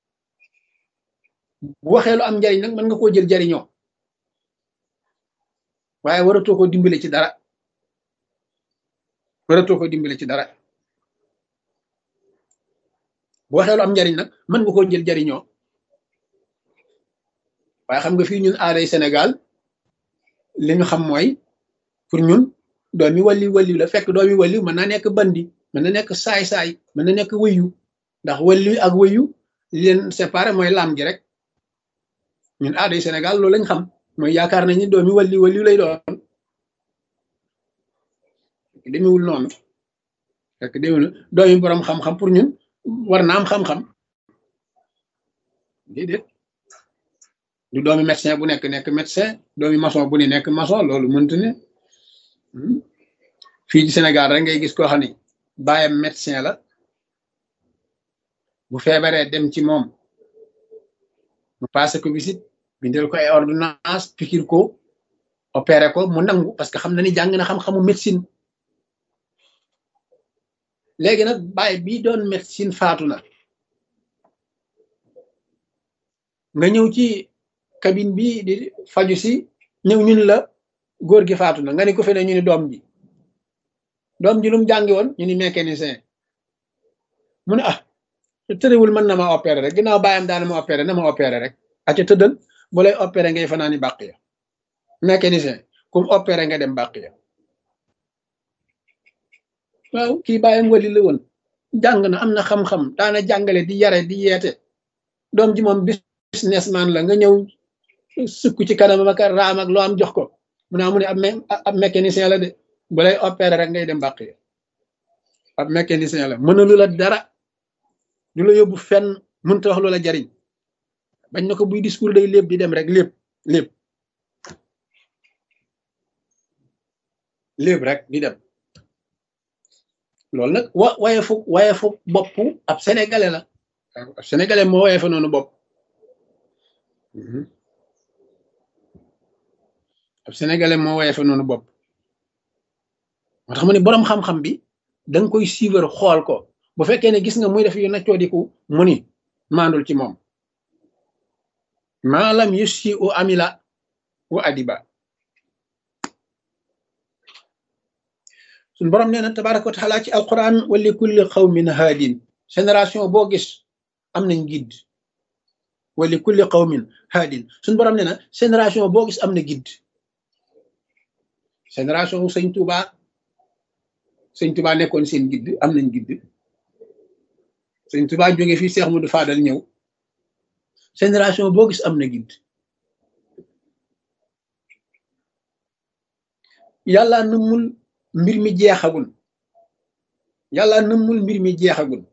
bu waxee lu am njariñ nag mën nga koo jël jariñoo waaye waratoo ko dimbale ci dara waratoo ko dimbale ci dara bu waxee lu am njariñ nag mën nga koo jël jariñoo waaye xam nga fii ñun aaday Sénégal li ñu xam mooy pour ñun doomi walli walli la fekk doomi walli mën na nekk bandi mën na nekk saay-saay mën na nekk wëyu ndax walli ak wëyu li leen séparé mooy lam gi rek ñun aaday Sénégal loolu lañ xam mooy yaakaar nañ ni doomi walli walli lay doon demewul noonu fekk demewul doomi borom xam-xam pour ñun war na am xam-xam déedéet du doomi médecin bu nekk nekk médecin doomi maçon bu ne nekk maçon loolu mënta ne fii ci Sénégal rek ngay gis koo xam ne baayam médecin la bu feebaree dem ci moom mu passé ko visite bindal ko ay ordonnance pikir ko opéré ko mu nangu parce que xam na ni jàng na xam-xamu médecine léegi nag baay bi doon médecine faatu na nga ñëw ci cabine bi di faju si ñëw ñun la góor gi faatu na nga ni ko fe ne ñu ni doom ji doom ji lu mu jàngi woon ñu ni mécanicien mu ne ah tëréwul mën na ma opéré rek ginnaaw bàyyam daana ma opéré na ma opéré rek aca tëddal bu lay opéré ngay fanaani bàq ya mécanicien comme opéré nga dem bàq ya waaw kii bàyyam wali la woon jàng na am na xam-xam daana jàngale di yare di yeete doom ji moom businessman la nga ñëw sukk ci kanam ak raam ak loo am jox ko mu naa mu ne ab ab mécanicien la de bu lay opéré rek ngay dem bàq ya ab mécanicien la mënalu la dara du la yóbbu fenn mënta wax loola jariñ bañ na ko buy discours day lépp di dem rek lépp lépp lépp rek di dem loolu nag wa waye fu waye fu bopp ab sénégalais la ab sénégalais moo waye fa noonu bopp ab sénégalais moo waye fa noonu bopp moo tax mu ne boroom xam-xam bi danga koy suivre xool ko bu fekkee ne gis nga muy def yu naccoo diku mu ni maandul ci moom maalam yusi u amila wa adiba suñ borom nee na tabaraka wa taala ci alquran wa li kulli qawmin haadin génération boo gis am nañ guide wa li kulli qawmin haadin suñ borom nee na génération boo gis am na guide génération sëñ Touba sëñ Touba nekkoon seen guide am nañ guide sëñ Touba jóge fii Cheikh Modou Fadal ñëw génération boo gis am na guide yàlla nëmmul mbir mi jeexagul yàlla nëmmul mbir mi jeexagul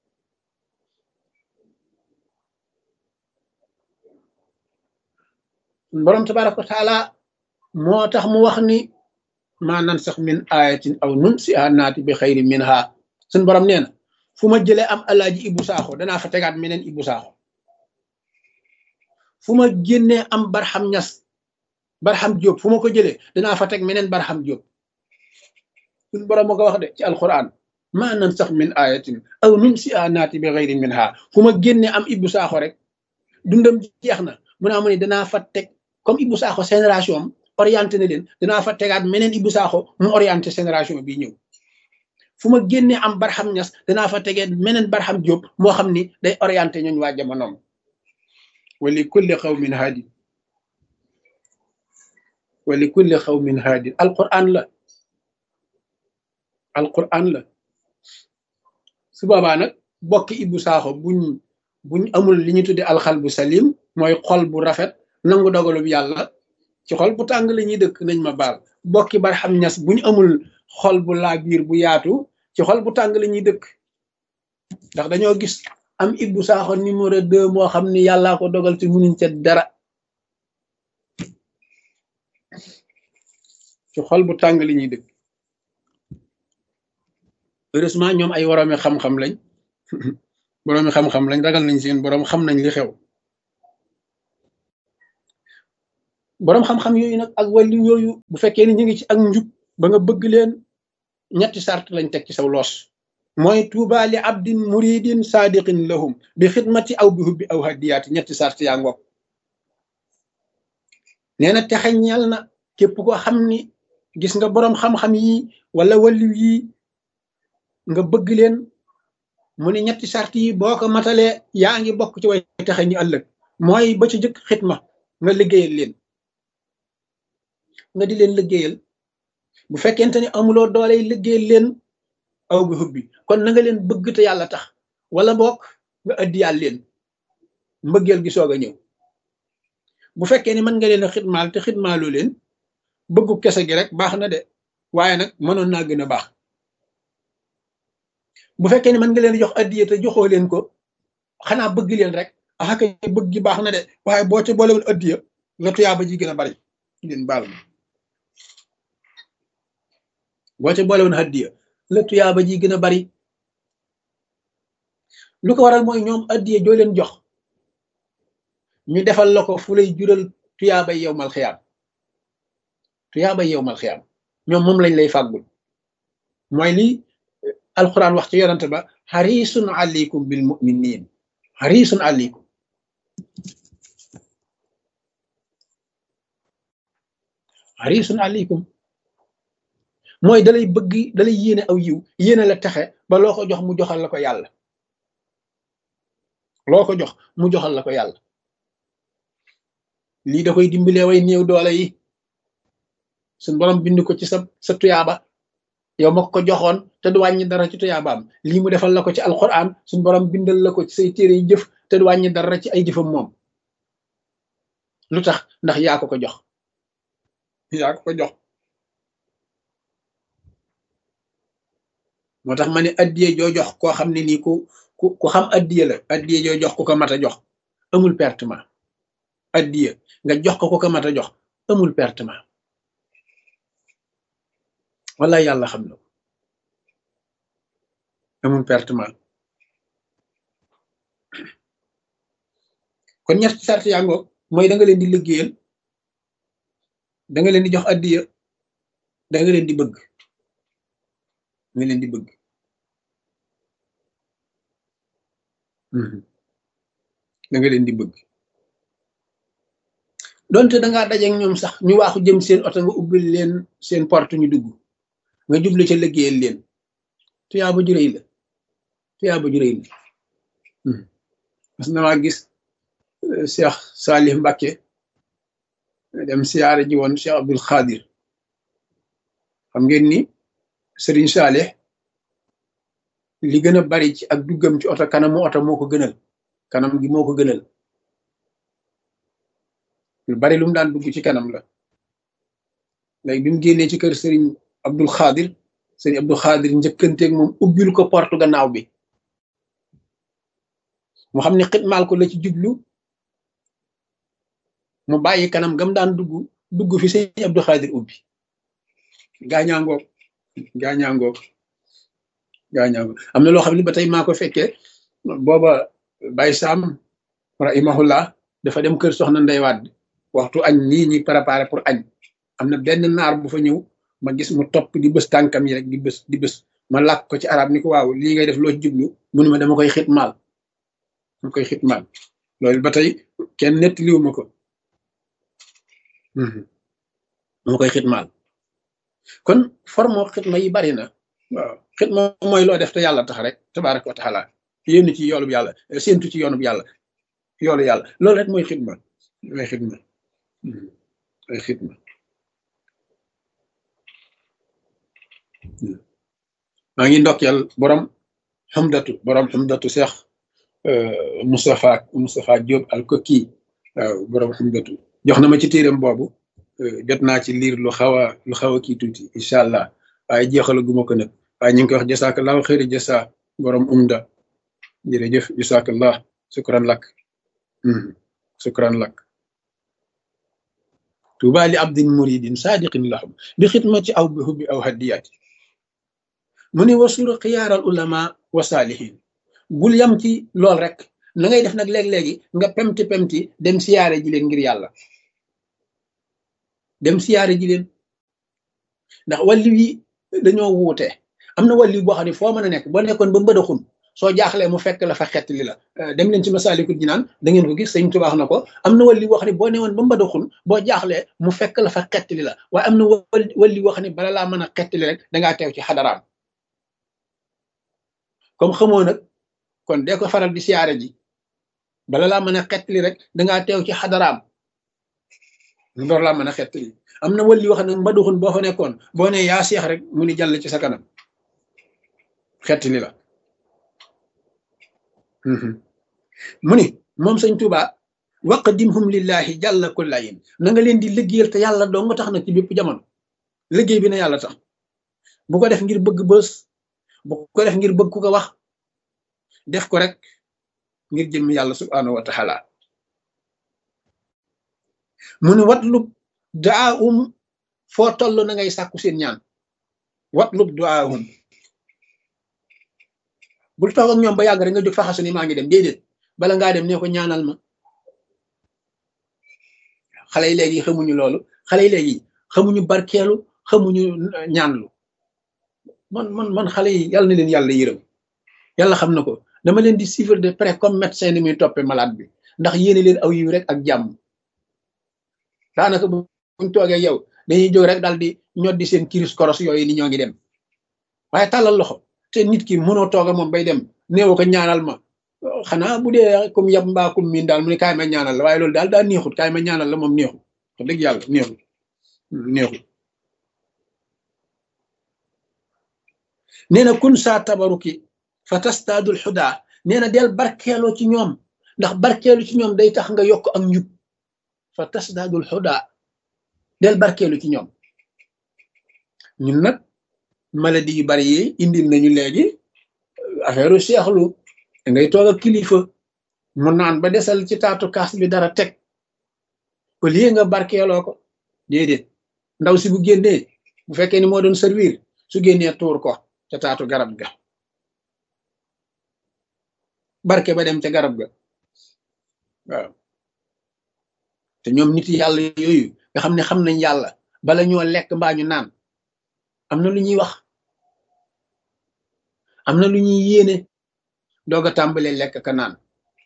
borom tabaraka wa taala moo tax mu wax ni maa nan sax min ayatin aw nun si a naati bi xayri min ha suñ borom nee na fu ma jëlee am alaaji Ibu Saaxo danaa fa tegaat meneen Ibu Saaxo fu ma génnee am Barham Ñas Barham Diop fu ma ko jëlee danaa fa teg meneen Barham Diop suñ borom ma ko wax de ci alquran maa nan sax min ayatin aw nun si a naati bi xayri min ha fu ma génnee am Ibu Saaxo rek dundam jeex na mu naa mu ne danaa fa teg comme Ibu Saaxo génération am orienté na leen danaa fa tegaat meneen Ibu Saaxo mu orienté génération bi ñëw fu ma génnee am Barham Ñas danaa fa tegee meneen Barham Diop moo xam ni day orienté ñooñu waa jamonoom wa li kulli qawmin haadin wa li kulli qawmin haadin alquran la alquran la su boobaa nag bokki Ibu Saaxo buñ buñ amul li ñu tudde alxalbu salim mooy xol bu rafet nangu dogalub yàlla ci xol bu tàng la ñuy dëkk nañ ma baal bokki Barham Ñas buñ amul xol bu laa biir bu yaatu ci xol bu tàng la ñuy dëkk ndax dañoo gis am Ibu Saaxo numéro deux moo xam ni yàllaa ko dogal te munuñ ca dara ci xol bu tàng li ñuy dëkk heureusement ñoom ay woroomi xam-xam lañ boroomi xam-xam lañ ragal nañ seen boroom xam nañ li xew boroom xam-xam yooyu nag ak wàllu yooyu bu fekkee ni ñu ngi ci ak njub ba nga bëgg leen ñetti sart lañ teg ci saw loos mooy tuuba li abdin muridin sadiqin lahum bi xidmati aw bi hubbi aw hadiyaati ñetti sart yaa ngoog nee na texe ñeel na képp ko xam ni gis nga boroom xam-xam yi wala waliw yi nga bëgg leen mu ne ñetti sart yi boo ko matalee yaa ngi bokk ci way texe ñu ëllëg mooy ba ci jëkk xidma nga liggéeyal leen nga di leen liggéeyal bu fekkente ni amuloo doole liggéeyal leen aw bi hubbi kon na nga leen bëgg te yàlla tax wala bokk nga addiyaal leen mbëggeel gi soog a ñëw bu fekkee ni mën nga leen a xidmaal te xidmaaloo leen bëggu kese gi rek baax na de waaye nag mënoon naa gën a baax bu fekkee ni mën nga leen jox addiya te joxoo leen ko xanaa bëgg leen rek ah kay bëgg gi baax na de waaye boo ca boolewul addiya la tuyaaba ji gën a bari ngeen baal ma boo ca boolewul addiya la tuyaaba ji gën a bari lu ko waral mooy ñoom addiya joo leen jox ñu defal la ko fu lay jural tuyaabay yowmal xiyaam tuyaabay yowmal xiyaam ñoom moom lañ lay fàggul mooy li alquran wax ci yonante ba xarisun aleykum bil muminin xarisun aleykum xarisun aleykum mooy dalay bëgg dalay yéene aw yiw yéene la texe ba loo ko jox mu joxal la ko yàlla loo ko jox mu joxal la ko yàlla lii da koy dimbalee way néew doole yi suñ borom bind ko ci sa sa tuyaaba yow ma ko joxoon te du wàññi dara ci tuyaabaam lii mu defal la ko ci alquran suñ borom bindal la ko ci say téere yi jëf te du wàññi dara ci ay jëfam moom lu tax ndax yaa ko ko jox yaa ko ko jox moo tax ma ne addiye joo jox koo xam ne nii ku ku ku xam addiye la addiye joo jox ku ko mat a jox amul pertement addiye nga jox ko ku ko mat a jox amul pertement wala yàlla xam na amul pertement kon ñetti sart yaa ngoog mooy da nga leen di liggéeyal da nga leen di jox addiya da nga leen di bëgg nga leen di bëgg da nga leen di bëgg donte da ngaa dajeek ñoom sax ñu waaxu jëm seen oto nga ubbil leen seen porte ñu dugg nga jublu ca liggéeyal leen tuyaaba ju rëy la tuyaaba ju rëy la mas na maa gis Cheikh Salih Mbacké dem siyaare ji woon Cheikh Abdul Xaadir xam ngeen ni Serigne Salih li gën a bari ci ak duggam ci oto kanamu oto moo ko gënal kanam gi moo ko gënal lu bari lu mu daan dugg ci kanam la léegi bi mu génnee ci kër Serigne Abdul Xaadir Serigne Abdul Xaadir njëkkanteeg moom ubbil ko porte gannaaw bi mu xam ne xitmaal ko la ci jublu mu bàyyi kanam gam daan dugg dugg fi Serigne Abdul Xaadir ubbi gaañaangoog gaañaangoog gaañaangoog am na loo xam ne ba tey maa ko fekkee booba Baye Sam rahimahullah dafa dem kër soxna Ndey Wàdd waxtu añ nii ñi préparé pour añ am na benn naar bu fa ñëw ma gis mu topp di bës tànkam yi rek di bës di bës ma làkk ko ci arab ni ko waaw lii ngay def loo jublu munu ma dama koy xitmaal dama koy xitmaal loolu ba tey kenn nettaliwu ma ko dama koy xitmaal kon forme xitma yi bari na waaw xitma mooy loo def te yàlla tax rek tabaraka wa taala yénn ci yoolub yàlla séentu ci yoonub yàlla yoolu yàlla loolu rek mooy xitma mooy xitma mooy xitma maa ngi ndokkeel borom xamdatu borom xamdatu Cheikh Moustapha Moustapha Diop al Koki waaw borom xamdatu jox na ma ci téeram boobu jot naa ci liir lu xaw a lu xaw a kii tuuti incha allah waaye jeexala guma ko nag waaye ñu ngi koy wax jasakallahu xëyri jasa borom umda jërëjëf jasakallah sukran lak sukran lak tuuba li abdin muridin sadiqin lahum bi xidmati aw bi hubbi aw hadiyati mu ne wasura xiyaaral ulama wa saalihin bul yam ci lool rek na ngay def nag léeg-léegi nga pemti pemti dem siyaare ji leen ngir yàlla dem siyaare ji leen ndax wàllu yi dañoo wuute am na wàllu boo xam ne foo mën a nekk boo nekkoon ba mbëdaxun soo jaaxlee mu fekk la fa xett li la dem leen ci Masaalikul Jinaan da ngeen ko gis sëñ Tuubaa wax na ko am na wàllu boo xam ne boo newoon ba mbëdaxun boo jaaxlee mu fekk la fa xett li la waaye am na wàllu boo xam ne bala laa mën a xett li rek dangaa teew ci xadaraam comme xamoo nag kon dee ko faral di siyaare ji bala laa mën a xett li rek dangaa teew ci xadaraam ndoor laa mën a xett li am na wàllu yoo xam ne mbëdaxun boo fa nekkoon boo ne yaa seex rek mu ni jàll ci sa kanam xett li la mu ni moom sëñ Tuuba waqdimhum lillahi jàlla kullayin na nga leen di liggéeyal te yàlla doo nga tax nag ci bépp jamono liggéey bi na yàlla tax bu ko def ngir bëgg bës bu ko def ngir bëgg ku ko wax def ko rek ngir jëm yàlla subhanahu wa taala mu ni watlub duaahum foo toll na ngay sàkku seen ñaan watlub duaahum bul toog ak ñoom ba yàgg rek nga jóg faxasu ni maa ngi dem déedéet bala ngaa dem ne ko ñaanal ma xale yi léegi xamuñu loolu xale yi léegi xamuñu barkeelu xamuñu ñaanlu man man man xale yi yàlla na leen yàlla yërëm yàlla xam na ko dama leen di suivre de près comme médecin ni muy toppee malade bi ndax yéene leen aw yiw rek ak jàmm daanaka buñ toogee yow dañuy jóg rek daal di ñoddi seen kiris koros yooyu ni ñoo ngi dem waaye tàllal loxo te nit ki mënoo tooga moom bay dem néew ko ñaanal ma xanaa bu dee comme yab mbaa kum miin daal mu ne kaay ma ñaanal la waaye loolu daal daa neexut kaay ma ñaanal la moom neexut wax dëgg yàlla neexut neexut nee na kun saa tabaruki fa tastaadul xudaa nee na del barkeeloo ci ñoom ndax barkeelu ci ñoom day tax nga yokk ak njub fa tastaadul xudaa del barkeelu ci ñoom ñun nag maladie yu bari yi indil nañu léegi affaire seexlu da ngay toog ak kilifa mu naan ba desal ci taatu kaas bi dara teg au lieu nga barkeeloo ko déedéet ndaw si bu génnee bu fekkee ni moo doon servir su génnee tuur ko ca taatu garab ga barke ba dem ca garab ga waaw te ñoom nit yàlla yooyu nga xam ne xam nañ yàlla bala ñoo lekk mbaa ñu naan am na lu ñuy wax am na lu ñuy yéene doog a tàmbalee lekk ka naan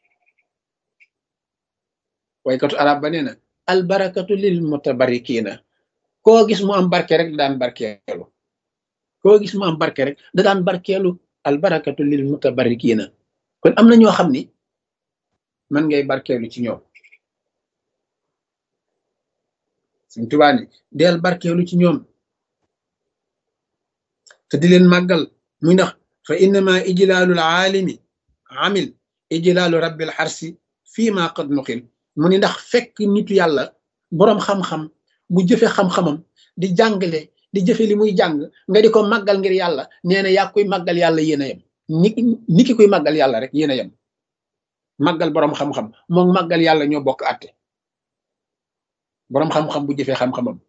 waykatu arab ba nee na albarakatu lil mutabarikina koo gis mu am barke rek da daan barkeelu koo gis mu am barke rek da daan barkeelu albarakatu lil mutabarikina kon am na ñoo xam ni man ngay barkeelu ci ñoom Sëñ Tuubaa ni del barkeelu ci ñoom te di leen màggal muy ndax fa innama ijlaalul aalimi amil ijlaalu rabbil xarsi fii ma qad nuqil mu ni ndax fekk nitu yàlla boroom xam-xam bu jëfe xam-xamam di jàngale di jëfe li muy jàng nga di ko màggal ngir yàlla nee na yaa koy màggal yàlla yéen a yem ni ni ki koy màggal yàlla rek yéen a yem màggal boroom xam-xam moom màggal yàlla ñoo bokk àtte boroom xam-xam bu jëfee xam-xamam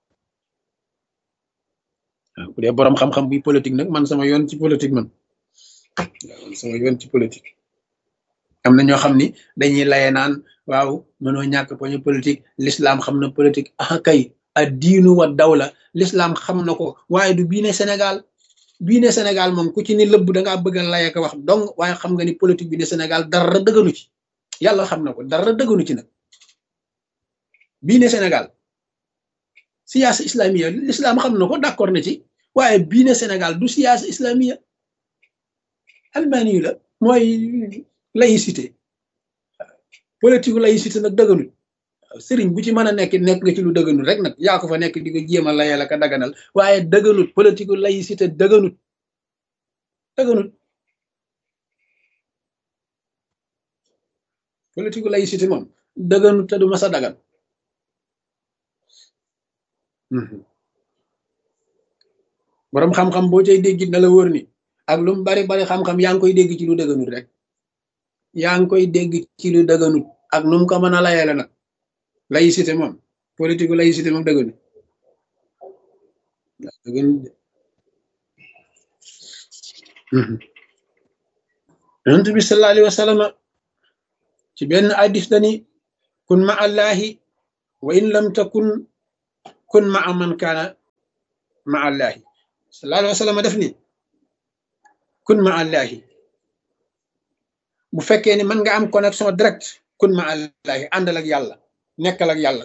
waaw bu dee boroom xam-xam buy politique nag man sama yoon ci politique man man sama yoon ci politique am na ñoo xam ni dañuy laye naan waaw mënoo ñàkk poñu politique l'islam xam na politique ah kay a diinu wa dawla l'islam xam na ko waaye du bii ne Sénégal bii ne Sénégal moom ku ci ni lëbb da ngaa bëgg a laye ko wax dong waaye xam nga ni politique bi ne Sénégal dara dëgganu ci yàlla xam na ko dara dëgganu ci nag bii ne Sénégal siyaasa islamiya l'islam xam na ko d'accord na ci waaye bii ne Sénégal du siyaasa islamiya almaani yu la mooy laïcité politique laïcité nag dëgganut sëriñ bu ci mën a nekk nekk nga ci lu dëgganut rek nag yaa ko fa nekk di ko jéem a layal ak a daganal waaye dëgganut politique laïcité dëgganut dëgganut politique laïcité moom dëgganut te du mas a dagan boroom xam-xam boo cay dégg na la wóor ni ak lu mu bari bari xam-xam yaa ngi koy dégg ci lu dëgganut rek yaa ngi koy dégg ci lu dëgganut ak nu mu ko mën a layale nag laïcité moom politique laïcité moom dëgganut dëgganut yonent bi sallallahu alayhi wa sallam ci benn hadis dani kun ma allahi wa in lam takun kun ma man kaana ma allahi sallallahu alayhi wa sallam def ni kun ma allahi bu fekkee ni mën nga am connexion direct kun ma allahi àndal ak yàlla nekkal ak yàlla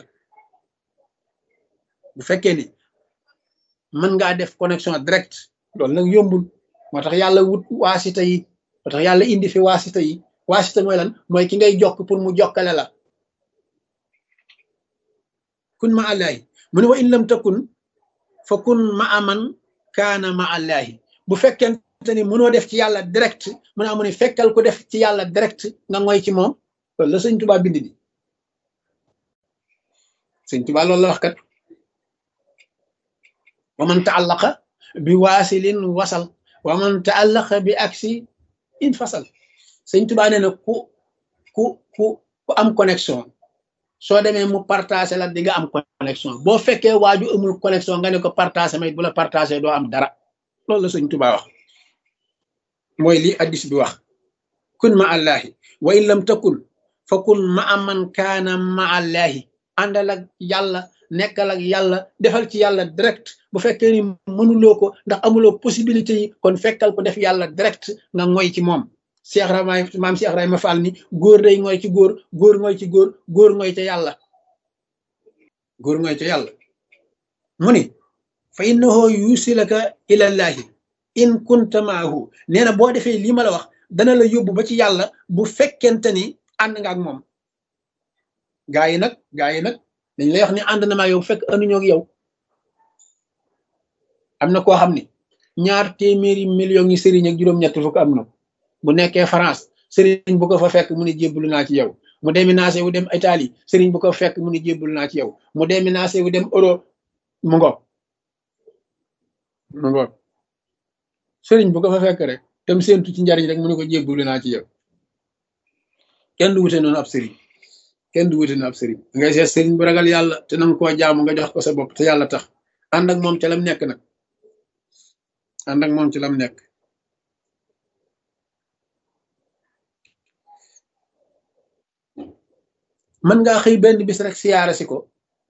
bu fekkee ni mën ngaa def connexion direct loolu nag yombul moo tax yàlla wut waasita yi moo tax yàlla indi fi waasita yi waasita mooy lan mooy ki ngay jokk pour mu jokkale la kun ma allahi mu ne wa in lam takun fa kun ma aman kaana ma allahi bu fekkente ni mënoo def ci yàlla direct mu ne amu ne fekkal ko def ci yàlla direct nga ngoy ci moom loolu la sëñ Tuubaa bind di sëñ Tuubaa loolu la wax kat wa man taallaqa bi waasilin wasal wa man taallaqa bi aksi in fasal sëñ Tuubaa nee na ku ku ku ku am connexion soo demee mu partagé la di nga am connexion boo fekkee waaju amul connexion nga ne ko partagé may bu la partagé doo am dara loolu la sëñ Tuubaa wax mooy lii addis bi wax kun ma allahi wa in lam takun fa kun ma aman kaana ma allahi àndal ak yàlla nekkal ak yàlla defal ci yàlla direct bu fekkee ni mënuloo ko ndax amuloo possibilité yi kon fekkal ko def yàlla direct nga ngoy ci moom Cheikh Rama maam Cheikh Rayma Fall ni góor day ngoy ci góor góor ngoy ci góor góor ngoy ca yàlla góor ngoy ca yàlla mu ni fa innahu yusilaka ilallahi in kunta maahu nee na boo defee lii ma la wax dana la yóbbu ba ci yàlla bu fekkente ni ànd nga ak moom gaa yi nag gaa yi nag dañ lay wax ni ànd na maa yow fekk anduñoo ak yow am na koo xam ni ñaar téeméeri millions yi sëriñ ak juróom-ñett fukk am na bu nekkee France sëriñ bu ko fa fekk mu ne jébbalu naa ci yow mu déménagé wu dem Italie sëriñ bu ko fekk mu ne jébbalu naa ci yow mu déménagé wu dem Europe mu ngoog mu ngoog sëriñ bu ko fa fekk rek tam séentu ci njariñ rek mu ne ko jébbalu naa ci yow kenn du wute noonu ab sëriñ kenn du wute noonu ab sëriñ ngay seet sëriñ bu ragal yàlla te nanga koo jaamu nga jox ko sa bopp te yàlla tax ànd ak moom ci lam nekk nag ànd ak moom ci lam nekk mën ngaa xëy benn bis rek siyaare si ko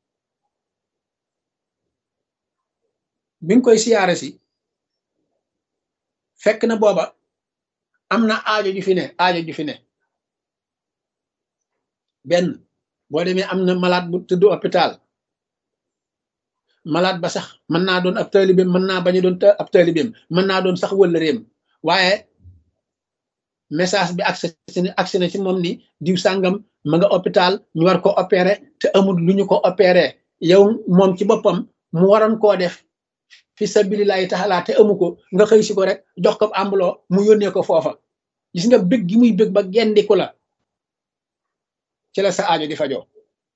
bi nga koy siyaare si fekk na booba am na aajo ju fi ne aajo ju fi ne benn boo demee am na malade bu tëdd hôpital malade ba sax mën naa doon ab taalibeem mën naa bañ a doon ab taalibeem mën naa doon sax wëllëreem waaye message bi accès accès na ci moom ni diw sàngam ma nga hôpital ñu war ko opéré te amul lu ñu ko opéré yow moom ci boppam mu waroon koo def fi sabilillahi taala te amu ko nga xëy si ko rek jox ko ambuloo mu yónnee ko foofa gis nga bëgg gi muy bëgg ba gendiku la ci la sa aajo di fajoo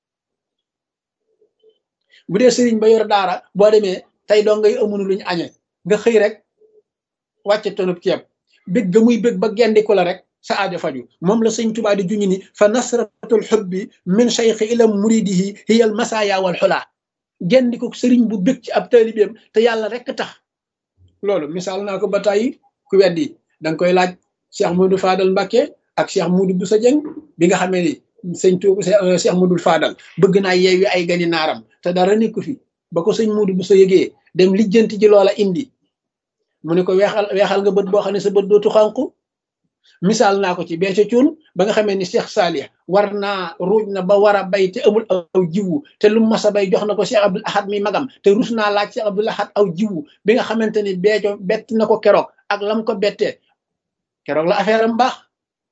bu dee sëriñ ba yor daara boo demee tey doo ngay amunu luñu añe nga xëy rek wàcce tonub ceeb bëgg ga muy bëgg ba gendiku la rek sa aajo faju moom la sëñ Tuubaa di juñu ni fa nasratul hubbi min shaykhi ila muridihi hiya al masaya wal xulaa gendiku sëriñ bu bëgg ci ab taalibeem te yàlla rek tax loolu misaal naa ko ba tàyyi ku weddi danga koy laaj Cheikh Modou Fadal Mbacké ak Cheikh Modou Bousso Dieng bi nga xamee ni sëñ Tuubaa Cheikh Modou Fadal bëgg naa yeewi ay gani naaram te dara nekku fi ba ko sëñ Modou Bousso yëgee dem lijjanti ji loola indi mu ne ko weexal weexal nga bët boo xam ne sa bët dootu xànku misaal naa ko ci Béthio Thioune ba nga xamee ni Cheikh Salih war naa ruuj na ba war a bay te amul aw jiwu te lu mas a bay jox na ko Cheikh Abdoul Ahad mi magam te rus naa laaj Cheikh Abdoul Ahad aw jiwu bi nga xamante ni Béthio bett na ko keroog ak lam ko bettee keroog la affaire am baax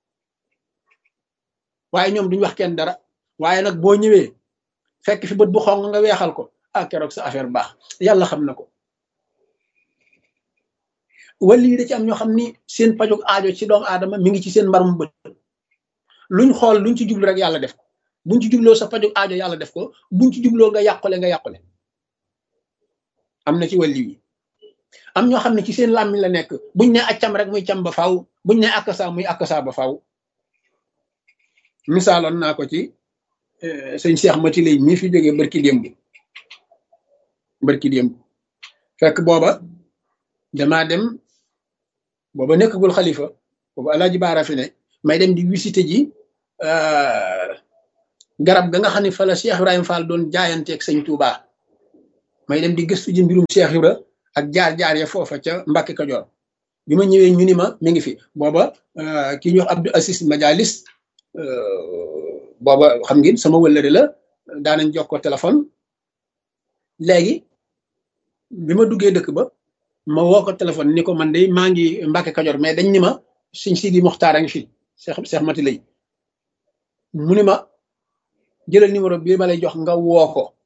waaye ñoom duñ wax kenn dara waaye nag boo ñëwee fekk fi bët bu xong nga weexal ko ah keroog sa affaire baax yàlla xam na ko wali yi da ci am ñoo xam ni seen pajug aajo ci doomu aadama mi ngi ci seen mbarum bët luñ xool luñ ci jublu rek yàlla def ko buñ ci jubloo sa pajug aajo yàlla def ko buñ ci jubloo nga yàqule nga yàqule am na ci wali yi am ñoo xam ne ci seen làmmiñ la nekk buñ ne accam rek muy cam ba faaw buñ ne akasa muy akasa ba faaw misaaloon naa ko ci sëñ Cheikh Mati lay mii fi jógee barki démb barki démb fekk booba damaa dem booba nekkagul xalifa booba alaaji baara fi ne may dem di visité ji garab ga nga xam ne fa la Cheikh Ibrahima Fall doon jaayanteeg sëñ Touba may dem di gëstu ji mbirum Cheikh Ibra ak jaar-jaar ya foofa ca Mbàkke Kajoor bi ma ñëwee ñu ni ma mi ngi fi booba ki ñuy wax Abdou Assis Majalis booba xam ngeen sama wëllëri la daanañ jox ko téléphone léegi bi ma duggee dëkk ba ma woo ko téléphone ni ko man de maa ngi Mbàkke Kajoor mais dañ ni ma Sëñ Sidi Moxtaar a ngi fi Cheikh Cheikh Mati lay mu ni ma jëlal numéro bi ma lay jox nga woo ko